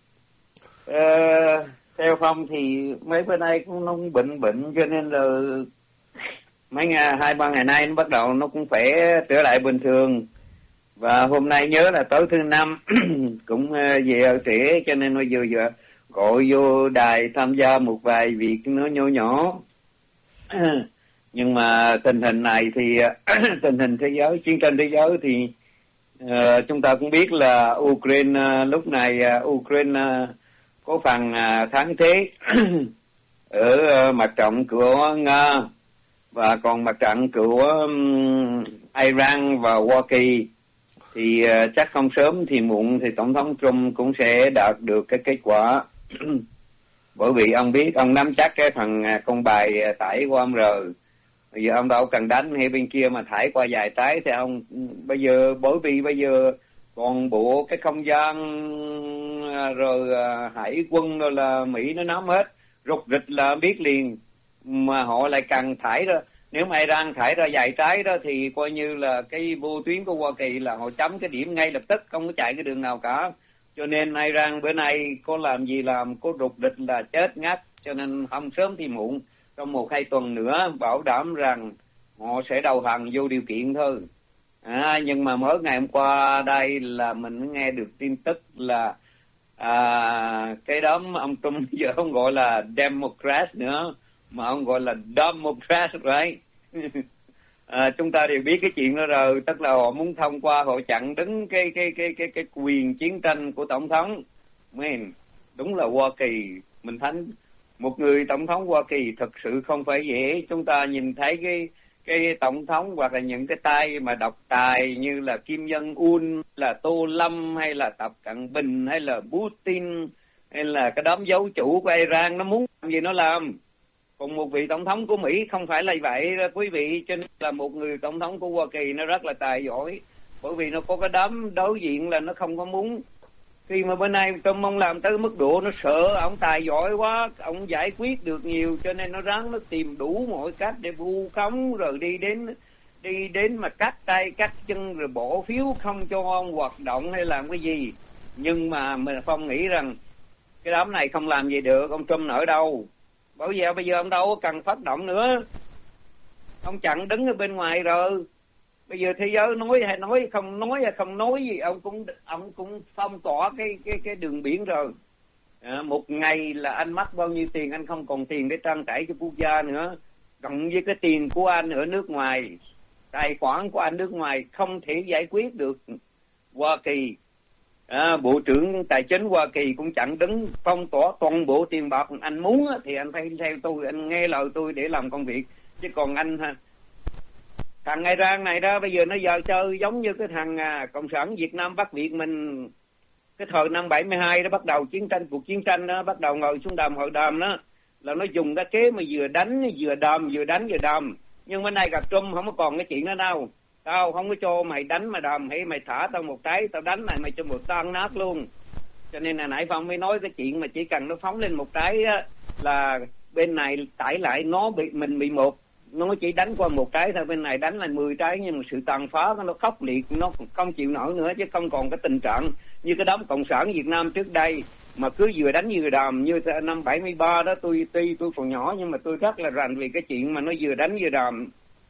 G: Theo Phong thì mấy bữa nay cũng nó bệnh cho nên là mấy ngày 2-3 ngày nay nó bắt đầu nó cũng phải trở lại bình thường. Và hôm nay nhớ là tối thứ Năm cũng về ở trễ cho nên bây giờ gọi vô đài tham gia một vài việc nó nhỏ. Nhưng mà tình hình này thì tình hình thế giới, chiến tranh thế giới thì chúng ta cũng biết là Ukraine lúc này Ukraine có phần thắng thế ở mặt trận của Nga và còn mặt trận của Iran và Hoa Kỳ thì chắc không sớm thì muộn thì Tổng thống Trump cũng sẽ đạt được cái kết quả. Bởi vì ông biết, ông nắm chắc cái phần con bài thải của ông rồi. Bây giờ ông đâu cần đánh hay bên kia mà thải qua vài trái thì ông bây giờ, bởi vì bây giờ còn bộ cái không gian rồi hải quân rồi là Mỹ nó nắm hết, rục rịch là biết liền, mà họ lại cần thải ra. Nếu mà Iran thải ra vài trái đó thì coi như là cái vô tuyến của Hoa Kỳ là họ chấm cái điểm ngay lập tức, không có chạy cái đường nào cả. Cho nên Iran bữa nay có làm gì làm, có đục địch là chết ngắt. Cho nên không sớm thì muộn, trong 1-2 tuần nữa bảo đảm rằng họ sẽ đầu hàng vô điều kiện thôi. Nhưng mà mới ngày hôm qua đây là mình nghe được tin tức là cái đám ông Trump giờ không gọi là Democrat nữa mà ông gọi là Democrat, right? Chúng ta đều biết cái chuyện đó rồi, tức là họ muốn thông qua, họ chặn đứng cái quyền chiến tranh của tổng thống. Đúng là Hoa Kỳ, mình thấy một người tổng thống Hoa Kỳ thật sự không phải dễ. Chúng ta nhìn thấy cái tổng thống hoặc là những cái tay mà độc tài như là Kim Jong-un, là Tô Lâm hay là Tập Cận Bình hay là Putin hay là cái đám dấu chủ của Iran, nó muốn làm gì nó làm. Còn một vị tổng thống của Mỹ không phải là vậy quý vị, cho nên là một người tổng thống của Hoa Kỳ nó rất là tài giỏi, bởi vì nó có cái đám đối diện là nó không có muốn. Khi mà bên này Trump ông làm tới mức độ nó sợ, ông tài giỏi quá, ông giải quyết được nhiều, cho nên nó ráng nó tìm đủ mọi cách để vu khống, rồi đi đến mà cắt tay cắt chân rồi bỏ phiếu không cho ông hoạt động hay làm cái gì. Nhưng mà mình không nghĩ rằng cái đám này không làm gì được ông Trump ở đâu. Bởi vì bây giờ ông đâu có cần phát động nữa, ông chặn đứng ở bên ngoài rồi. Bây giờ thế giới nói hay không nói gì, ông cũng phong tỏa cái đường biển rồi. Một ngày là anh mất bao nhiêu tiền, anh không còn tiền để trang trải cho quốc gia nữa. Cộng với cái tiền của anh ở nước ngoài, tài khoản của anh nước ngoài không thể giải quyết được Hoa Kỳ. Bộ trưởng Tài chính Hoa Kỳ cũng chặn đứng, phong tỏa toàn bộ tiền bạc. Anh muốn thì anh phải theo tôi, anh nghe lời tôi để làm công việc. Chứ còn anh thằng Iran này đó, bây giờ nó giờ chơi giống như cái thằng Cộng sản Việt Nam Bắc Việt mình. Cái thời năm 72 đó bắt đầu cuộc chiến tranh đó, bắt đầu ngồi xuống đàm hội đàm đó, là nó dùng cái kế mà vừa đánh vừa đàm. Nhưng bên này gặp Trump không có còn cái chuyện đó đâu. Tao không có cho mày đánh mà đàm, hay mày thả tao một trái, tao đánh mày cho một tan nát luôn. Cho nên là nãy Phong mới nói cái chuyện mà chỉ cần nó phóng lên một trái á, là bên này tải lại mình bị một. Nó chỉ đánh qua một trái thôi, bên này đánh là 10 trái, nhưng mà sự tàn phá nó khốc liệt, nó không chịu nổi nữa, chứ không còn cái tình trạng như cái đám Cộng sản Việt Nam trước đây mà cứ vừa đánh vừa đàm. Như năm 73 đó, tôi còn nhỏ nhưng mà tôi rất là rành về cái chuyện mà nó vừa đánh vừa đàm.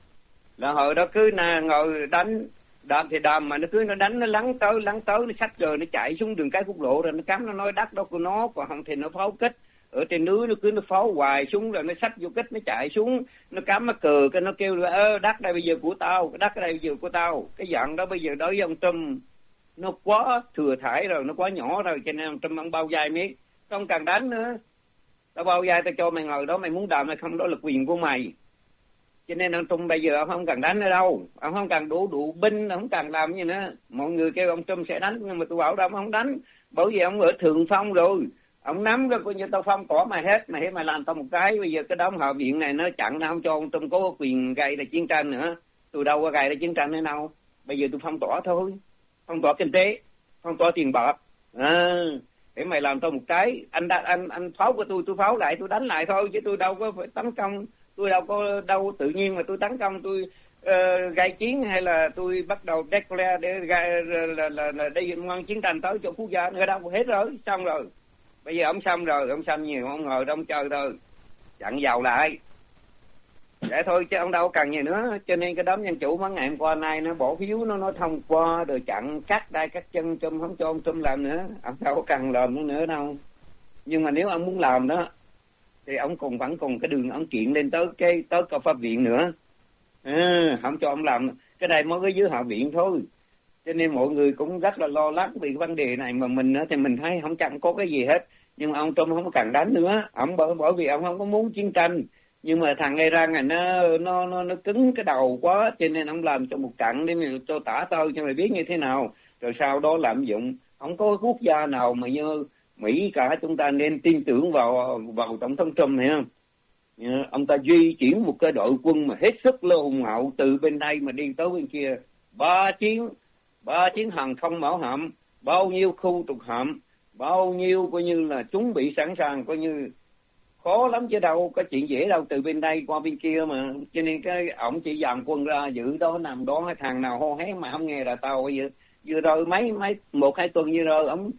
G: Là hồi đó cứ ngồi đàm thì đàm, mà nó cứ nó đánh, nó lắng tới, nó xách rồi nó chạy xuống đường cái quốc lộ rồi nó cắm, nó nói đất đó của nó, còn không thì nó pháo kích. Ở trên núi nó pháo hoài xuống rồi nó xách vô kích, nó chạy xuống, nó cắm nó cờ, cái nó kêu là đất đây bây giờ của tao, cái đất đây bây giờ của tao. Cái dạng đó bây giờ đối với ông Trump nó quá thừa thải rồi, nó quá nhỏ rồi, cho nên ông Trump ông bao dài miết, không cần đánh nữa. Tao bao dài tao cho mày ngồi đó, mày muốn đàm hay không đó là quyền của mày. Cho nên ông Trump bây giờ ông không cần đánh nữa đâu, ông không cần đủ binh, ông không cần làm gì nữa. Mọi người kêu ông Trump sẽ đánh, nhưng mà tôi bảo đâu ông không đánh, bởi vì ông ở thượng phong rồi. Ông nắm rồi, coi như tao phong tỏa mày hết, mày làm tao một cái. Bây giờ cái đám Hạ viện này nó chặn, nó không cho ông Trump có quyền gây ra chiến tranh nữa. Tôi đâu có gây ra chiến tranh nữa đâu. Bây giờ tôi phong tỏa thôi, phong tỏa kinh tế, phong tỏa tiền bạc. Để mày làm tao một cái, anh pháo của tôi pháo lại, tôi đánh lại thôi, chứ tôi đâu có phải tấn công. Tôi đâu tự nhiên mà tôi tấn công, tôi gây chiến hay là tôi bắt đầu declare để là đây ngoan chiến tranh tới cho quốc gia nữa đâu, hết rồi, xong rồi. Bây giờ ông xong rồi, ông xong nhiều, ông ngồi đó ông chơi thôi, chặn vào lại để thôi, chứ ông đâu cần gì nữa. Cho nên cái đám dân chủ mấy ngày hôm qua nay nó bỏ phiếu, nó thông qua rồi chặn cắt đai cắt chân Trump, không cho ông Trump làm nữa. Ông đâu có cần làm nữa đâu. Nhưng mà nếu ông muốn làm đó thì ông vẫn còn cái đường ông kiện lên tới cao pháp viện nữa. Không cho ông làm, cái này mới có dưới Hạ viện thôi. Cho nên mọi người cũng rất là lo lắng vì vấn đề này, mà mình thì mình thấy không chẳng có cái gì hết. Nhưng mà ông Trump không có cần đánh nữa, ông bởi vì ông không có muốn chiến tranh. Nhưng mà thằng Iran này nó cứng cái đầu quá, cho nên ông làm cho một trận để mình cho tả tơi cho mày biết như thế nào, rồi sau đó lạm dụng. Không có quốc gia nào mà như Mỹ cả, chúng ta nên tin tưởng vào tổng thống Trump này không? Ông ta di chuyển một cái đội quân mà hết sức là hùng hậu từ bên đây mà đi tới bên kia, 3 chiến hàng không mẫu hạm, bao nhiêu khu trục hạm, bao nhiêu coi như là chuẩn bị sẵn sàng, coi như khó lắm chứ đâu có chuyện dễ đâu, từ bên đây qua bên kia mà. Cho nên cái ổng chỉ dàn quân ra giữ đó nằm đó, thằng nào hô hét mà không nghe là tao. Vừa rồi mấy 1-2 tuần như rồi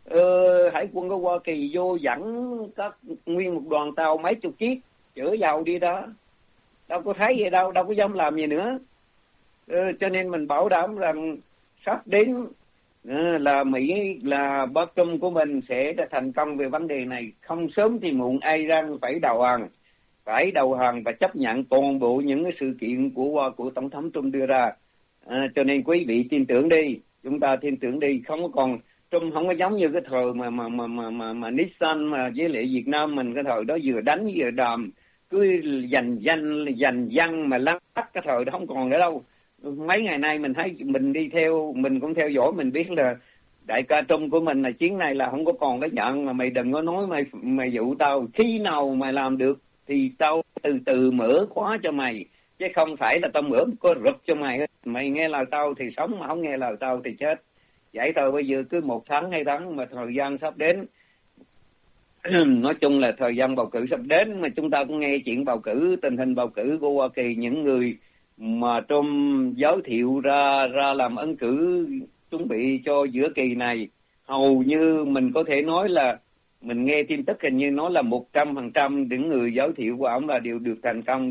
G: Hải quân của Hoa Kỳ vô dẫn các nguyên một đoàn tàu mấy chục chiếc chở dầu đi đó, đâu có thấy gì đâu có dám làm gì nữa. Cho nên mình bảo đảm rằng sắp đến là Mỹ, là Bắc Trung của mình sẽ thành công về vấn đề này. Không sớm thì muộn Iran phải đầu hàng và chấp nhận toàn bộ những cái sự kiện của Tổng thống Trump đưa ra. Cho nên quý vị tin tưởng đi, chúng ta tin tưởng đi, không có còn Trump không có giống như cái thời mà Nixon mà với lại Việt Nam mình, cái thời đó vừa đánh vừa đàm, cứ giành dân mà lắc cái thời đó không còn nữa đâu. Mấy ngày nay mình thấy mình đi theo, mình cũng theo dõi, mình biết là đại ca Trump của mình là chuyến này là không có còn cái nhận mà mày đừng có nói mày dụ tao, khi nào mày làm được thì tao từ từ mở khóa cho mày, chứ không phải là tao mở có rụp cho mày hết. Mày nghe lời tao thì sống, mà không nghe lời tao thì chết. Vậy thôi, bây giờ cứ 1 tháng 2 tháng mà thời gian sắp đến, nói chung là thời gian bầu cử sắp đến, mà chúng ta cũng nghe chuyện bầu cử, tình hình bầu cử của Hoa Kỳ, những người mà Trump giới thiệu ra làm ứng cử chuẩn bị cho giữa kỳ này, hầu như mình có thể nói là mình nghe tin tức hình như nói là 100% những người giới thiệu của ông là đều được thành công,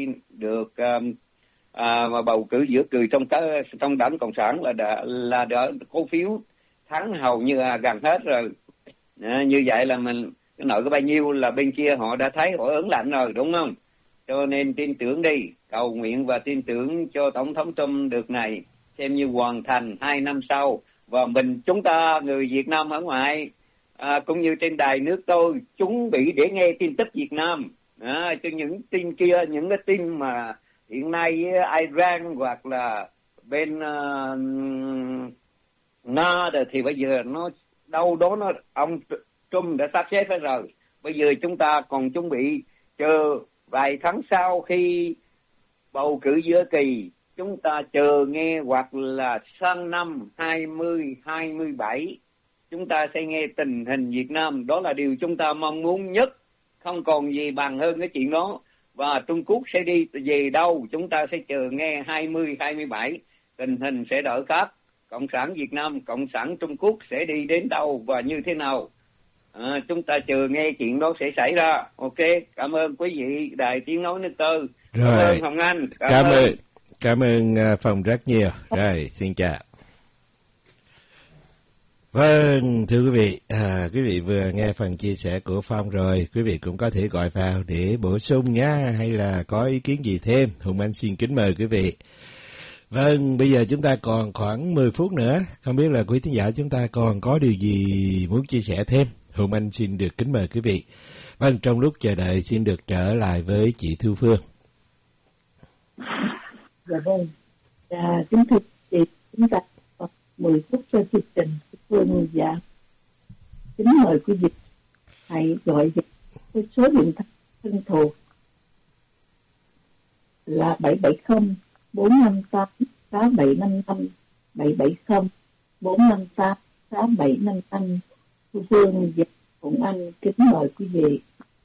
G: mà bầu cử giữa kỳ trong đảng Cộng sản là đã có phiếu thắng hầu như gần hết rồi. Như vậy là mình cái nợ có bao nhiêu là bên kia họ đã thấy, họ ớn lạnh rồi, đúng không? Cho nên tin tưởng đi, cầu nguyện và tin tưởng cho Tổng thống Trump được này xem như hoàn thành 2 năm sau. Và chúng ta người Việt Nam ở ngoài cũng như trên đài nước tôi chuẩn bị để nghe tin tức Việt Nam, cho những tin kia, những cái tin mà hiện nay Iran hoặc là bên Nga thì bây giờ nó đâu đó ông Trump đã sắp xếp hết rồi. Bây giờ chúng ta còn chuẩn bị chờ vài tháng sau khi bầu cử giữa kỳ, chúng ta chờ nghe, hoặc là sang năm 2027 chúng ta sẽ nghe tình hình Việt Nam. Đó là điều chúng ta mong muốn nhất, không còn gì bằng hơn cái chuyện đó. Và Trung Quốc sẽ đi về đâu, chúng ta sẽ chờ nghe 2027 tình hình sẽ đổi khác. Cộng sản Việt Nam, Cộng sản Trung Quốc sẽ đi đến đâu và như thế nào, chúng ta chờ nghe chuyện đó sẽ xảy ra. Ok, cảm ơn quý vị Đài Tiếng Nói Nước Tôi. Cảm ơn Hồng Anh.
B: Cảm ơn Phong rất nhiều. Rồi, xin chào. Vâng, thưa quý vị vừa nghe phần chia sẻ của Phong rồi, quý vị cũng có thể gọi vào để bổ sung nhá, hay là có ý kiến gì thêm. Hùng Anh xin kính mời quý vị. Vâng, bây giờ chúng ta còn khoảng 10 phút nữa, không biết là quý thính giả chúng ta còn có điều gì muốn chia sẻ thêm. Hùng Anh xin được kính mời quý vị. Vâng, trong lúc chờ đợi xin được trở lại với chị Thu Phương.
D: Dạ vâng, kính thưa chị, chúng ta còn 10 phút cho chương trình. Phương dạ kính mời quý vị hãy gọi với số điện thoại thân thuộc là 770 458 6755, 770 458 6755. Phương dạ Hùng Anh kính mời quý vị.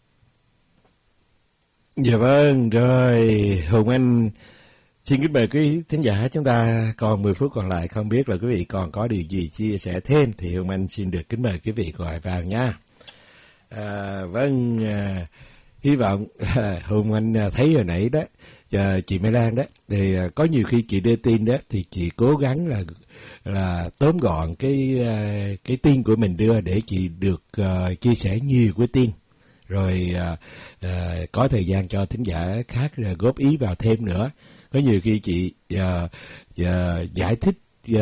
B: Dạ vâng, rồi Hùng Anh xin kính mời quý thính giả, chúng ta còn 10 phút còn lại, không biết là quý vị còn có điều gì chia sẻ thêm thì Hùng Anh xin được kính mời quý vị gọi vào nha. Vâng, hy vọng Hùng Anh thấy hồi nãy đó, chị Mai Lan đó, thì có nhiều khi chị đưa tin đó thì chị cố gắng là tóm gọn cái tin của mình đưa để chị được chia sẻ nhiều cái tin, rồi có thời gian cho thính giả khác góp ý vào thêm nữa. Có nhiều khi chị giải thích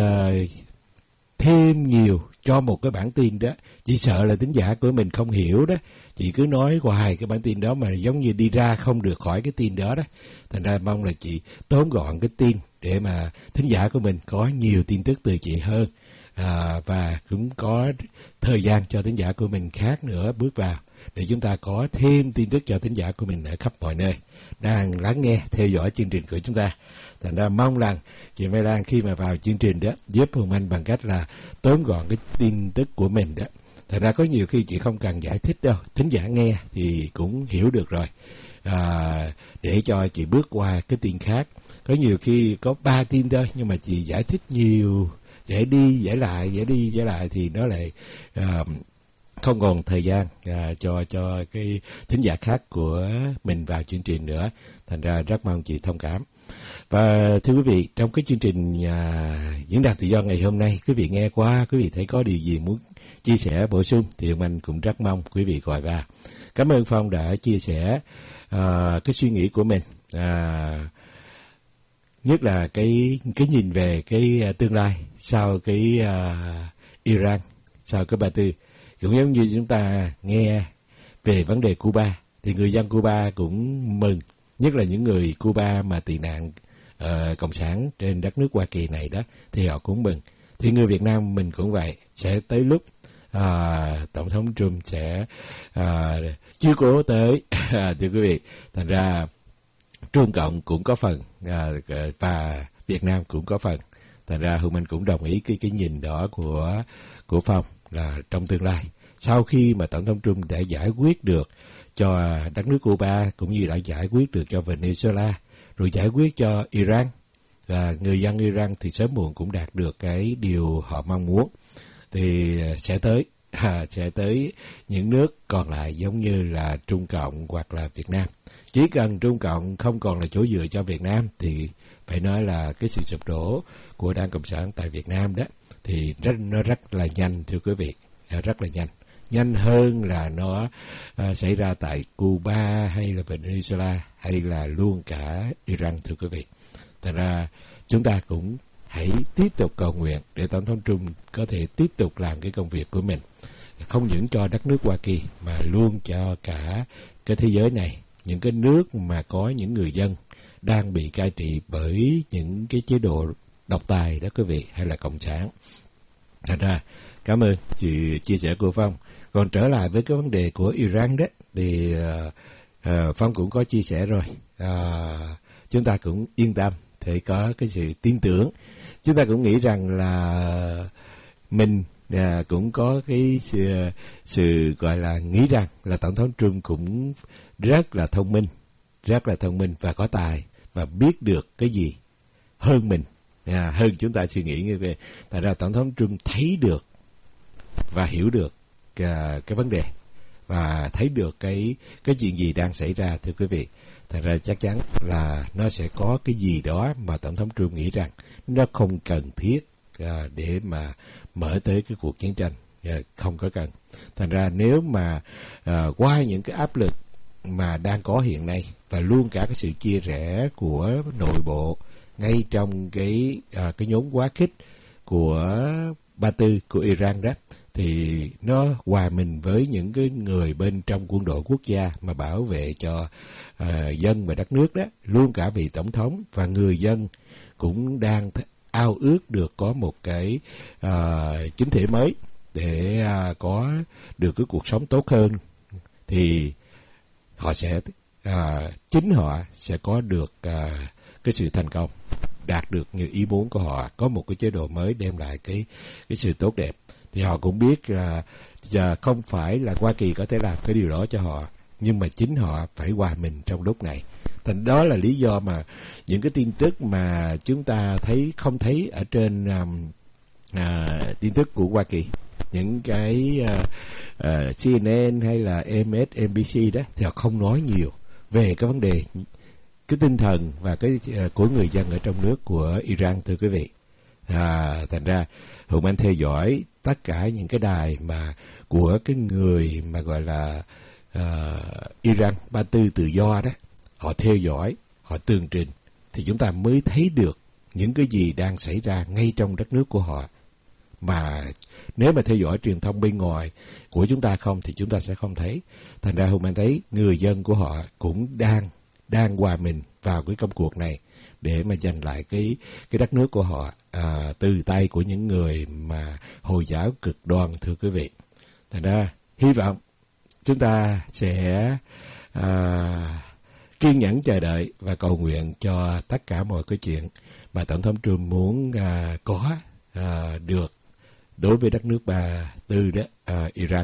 B: thêm nhiều cho một cái bản tin đó, chị sợ là thính giả của mình không hiểu đó, chị cứ nói hoài cái bản tin đó mà giống như đi ra không được khỏi cái tin đó đó. Thành ra mong là chị tóm gọn cái tin để mà thính giả của mình có nhiều tin tức từ chị hơn, và cũng có thời gian cho thính giả của mình khác nữa bước vào, để chúng ta có thêm tin tức cho thính giả của mình ở khắp mọi nơi đang lắng nghe, theo dõi chương trình của chúng ta. Thành ra mong rằng chị Mai Lan khi mà vào chương trình đó giúp Hùng Anh bằng cách là tóm gọn cái tin tức của mình đó. Thành ra có nhiều khi chị không cần giải thích đâu, thính giả nghe thì cũng hiểu được rồi, để cho chị bước qua cái tin khác. Có nhiều khi có 3 tin thôi nhưng mà chị giải thích để đi giải lại thì nó lại không còn thời gian cho cái thính giả khác của mình vào chương trình nữa. Thành ra rất mong chị thông cảm. Và thưa quý vị, trong cái chương trình diễn đàn tự do ngày hôm nay, quý vị nghe qua, quý vị thấy có điều gì muốn chia sẻ bổ sung thì ông anh cũng rất mong quý vị gọi vào. Cảm ơn Phong đã chia sẻ cái suy nghĩ của mình, nhất là cái nhìn về cái tương lai sau cái Iran, sau cái Ba Tư. Cũng giống như chúng ta nghe về vấn đề Cuba, thì người dân Cuba cũng mừng, nhất là những người Cuba mà tị nạn cộng sản trên đất nước Hoa Kỳ này đó, thì họ cũng mừng. Thì người Việt Nam mình cũng vậy, sẽ tới lúc Tổng thống Trump sẽ chiếu cố tới thưa quý vị. Thành ra Trung Cộng cũng có phần và Việt Nam cũng có phần. Thành ra Hùng Anh cũng đồng ý cái nhìn đó của Phong là trong tương lai, sau khi mà Tổng thống Trump đã giải quyết được cho đất nước Cuba, cũng như đã giải quyết được cho Venezuela, rồi giải quyết cho Iran, và người dân Iran thì sớm muộn cũng đạt được cái điều họ mong muốn, thì sẽ tới những nước còn lại giống như là Trung Cộng hoặc là Việt Nam. Chỉ cần Trung Cộng không còn là chỗ dựa cho Việt Nam thì phải nói là cái sự sụp đổ của Đảng Cộng sản tại Việt Nam đó thì nó rất là nhanh, thưa quý vị, rất là nhanh hơn là nó xảy ra tại Cuba hay là Venezuela hay là luôn cả Iran, thưa quý vị. Thành ra chúng ta cũng hãy tiếp tục cầu nguyện để Tổng thống Trump có thể tiếp tục làm cái công việc của mình, không những cho đất nước Hoa Kỳ mà luôn cho cả cái thế giới này, những cái nước mà có những người dân đang bị cai trị bởi những cái chế độ độc tài đó quý vị, hay là cộng sản. Thành ra cảm ơn chị chia sẻ của Phong. Còn trở lại với cái vấn đề của Iran đó thì Phong cũng có chia sẻ rồi. Chúng ta cũng yên tâm, thì có cái sự tin tưởng. Chúng ta cũng nghĩ rằng là mình cũng có cái sự gọi là nghĩ rằng là Tổng thống Trump cũng rất là thông minh và có tài và biết được cái gì hơn mình, hơn chúng ta suy nghĩ như vậy. Tại ra Tổng thống Trump thấy được và hiểu được cái vấn đề và thấy được cái chuyện gì đang xảy ra, thưa quý vị. Thành ra chắc chắn là nó sẽ có cái gì đó mà Tổng thống Trump nghĩ rằng nó không cần thiết để mà mở tới cái cuộc chiến tranh, không có cần. Thành ra nếu mà qua những cái áp lực mà đang có hiện nay và luôn cả cái sự chia rẽ của nội bộ ngay trong cái nhóm quá khích của Ba Tư của Iran đó, thì nó hòa mình với những cái người bên trong quân đội quốc gia mà bảo vệ cho dân và đất nước đó, luôn cả vị tổng thống và người dân cũng đang ao ước được có một cái chính thể mới để có được cái cuộc sống tốt hơn, thì họ sẽ chính họ sẽ có được cái sự thành công, đạt được như ý muốn của họ, có một cái chế độ mới đem lại cái sự tốt đẹp. Thì họ cũng biết là giờ không phải là Hoa Kỳ có thể làm cái điều đó cho họ, nhưng mà chính họ phải hòa mình trong lúc này. Thành đó là lý do mà những cái tin tức mà chúng ta không thấy ở trên tin tức của Hoa Kỳ, những cái CNN hay là MSNBC đó, thì họ không nói nhiều về cái vấn đề, cái tinh thần và cái của người dân ở trong nước của Iran, thưa quý vị. Thành ra Hùng Anh theo dõi tất cả những cái đài mà của cái người mà gọi là Iran Ba Tư tự do đó, họ theo dõi, họ tường trình, thì chúng ta mới thấy được những cái gì đang xảy ra ngay trong đất nước của họ. Mà nếu mà theo dõi truyền thông bên ngoài của chúng ta không thì chúng ta sẽ không thấy. Thành ra Hùng Anh thấy người dân của họ cũng đang hòa mình vào cái công cuộc này để mà giành lại cái đất nước của họ từ tay của những người mà Hồi giáo cực đoan, thưa quý vị. Thành ra hy vọng chúng ta sẽ kiên nhẫn chờ đợi và cầu nguyện cho tất cả mọi cái chuyện mà Tổng thống Trump muốn có được đối với đất nước Ba Tư đó, Iran,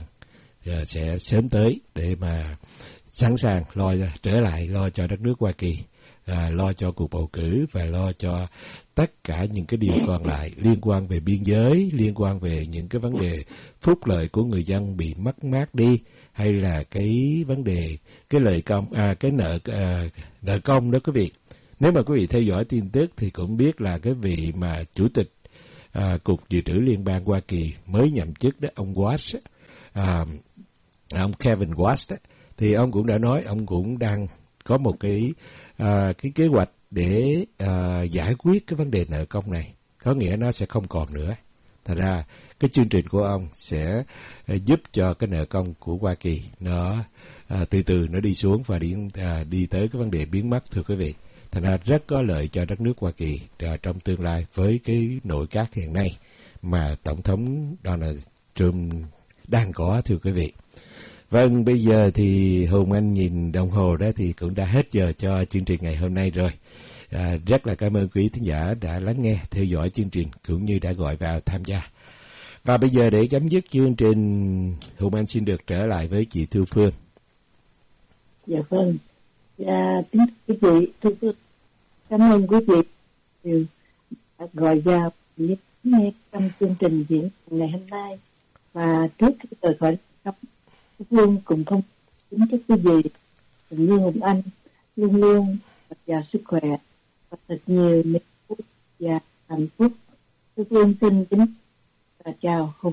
B: sẽ sớm tới để mà sẵn sàng trở lại lo cho đất nước Hoa Kỳ lo cho cuộc bầu cử và lo cho tất cả những cái điều còn lại liên quan về biên giới, liên quan về những cái vấn đề phúc lợi của người dân bị mất mát đi, hay là cái vấn đề cái lời công cái nợ công đó quý vị. Nếu mà quý vị theo dõi tin tức thì cũng biết là cái vị mà chủ tịch Cục Dự trữ Liên bang Hoa Kỳ mới nhậm chức đó, ông Walz, ông Kevin Walz đó, thì ông cũng đã nói ông cũng đang có một cái kế hoạch để giải quyết cái vấn đề nợ công này, có nghĩa nó sẽ không còn nữa. Thật ra cái chương trình của ông sẽ giúp cho cái nợ công của Hoa Kỳ nó từ từ nó đi xuống và đi tới cái vấn đề biến mất, thưa quý vị. Thành ra rất có lợi cho đất nước Hoa Kỳ trong tương lai với cái nội các hiện nay mà Tổng thống Donald Trump đang có, thưa quý vị. Vâng, bây giờ thì Hùng Anh nhìn đồng hồ đó thì cũng đã hết giờ cho chương trình ngày hôm nay rồi. Rất là cảm ơn quý thính giả đã lắng nghe, theo dõi chương trình cũng như đã gọi vào tham gia. Và bây giờ để chấm dứt chương trình, Hùng Anh xin được trở lại với chị Thu Phương.
D: Dạ vâng. Kính thưa quý vị, Thu Phương cảm ơn quý vị đã gọi vào nghe trong chương trình diễn ngày hôm nay. Và trước khi rời khỏi Thu Phương cùng không kính chúc quý vị như Hùng Anh luôn luôn và sức khỏe và thật nhiều niềm vui và hạnh phúc. Thu Phương xin kính và chào Hùng.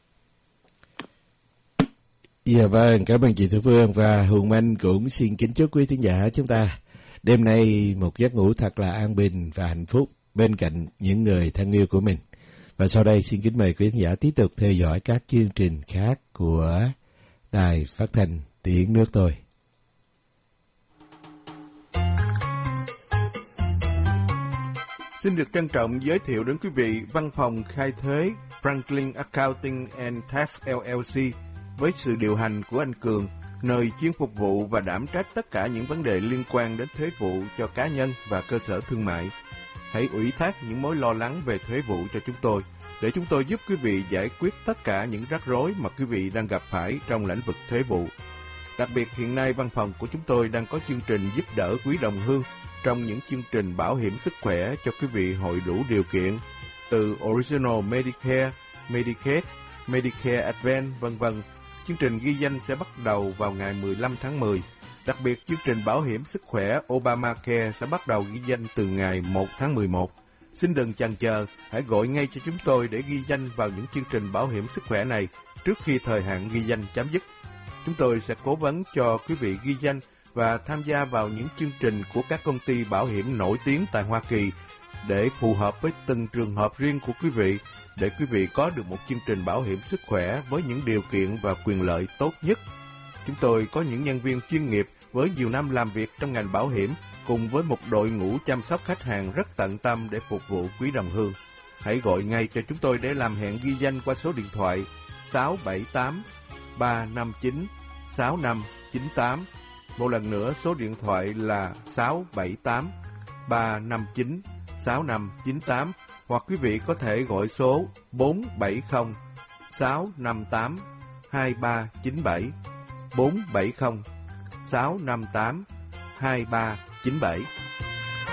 B: Dạ vâng, cảm ơn chị Thu Phương, và Hùng Anh cũng xin kính chúc quý thính giả chúng ta đêm nay một giấc ngủ thật là an bình và hạnh phúc bên cạnh những người thân yêu của mình. Và sau đây xin kính mời quý thính giả tiếp tục theo dõi các chương trình khác của Đài Phát thanh Tiếng Nước Tôi.
H: Xin được trân trọng giới thiệu đến quý vị văn phòng khai thuế Franklin Accounting and Tax LLC với sự điều hành của anh Cường, nơi chuyên phục vụ và đảm trách tất cả những vấn đề liên quan đến thuế vụ cho cá nhân và cơ sở thương mại. Hãy ủy thác những mối lo lắng về thuế vụ cho chúng tôi, để chúng tôi giúp quý vị giải quyết tất cả những rắc rối mà quý vị đang gặp phải trong lĩnh vực thuế vụ. Đặc biệt hiện nay văn phòng của chúng tôi đang có chương trình giúp đỡ quý đồng hương trong những chương trình bảo hiểm sức khỏe cho quý vị hội đủ điều kiện, từ Original Medicare, Medicaid, Medicare Advance, v.v. Chương trình ghi danh sẽ bắt đầu vào ngày 15 tháng 10. Đặc biệt, chương trình bảo hiểm sức khỏe Obamacare sẽ bắt đầu ghi danh từ ngày 1 tháng 11. Xin đừng chần chờ, hãy gọi ngay cho chúng tôi để ghi danh vào những chương trình bảo hiểm sức khỏe này trước khi thời hạn ghi danh chấm dứt. Chúng tôi sẽ cố vấn cho quý vị ghi danh và tham gia vào những chương trình của các công ty bảo hiểm nổi tiếng tại Hoa Kỳ để phù hợp với từng trường hợp riêng của quý vị, để quý vị có được một chương trình bảo hiểm sức khỏe với những điều kiện và quyền lợi tốt nhất. Chúng tôi có những nhân viên chuyên nghiệp với nhiều năm làm việc trong ngành bảo hiểm, cùng với một đội ngũ chăm sóc khách hàng rất tận tâm để phục vụ quý đồng hương. Hãy gọi ngay cho chúng tôi để làm hẹn ghi danh qua số điện thoại 678 359 6598. Một lần nữa, số điện thoại là 678 359 6598, hoặc quý vị có thể gọi số 470 658 2397, 470 658 2397.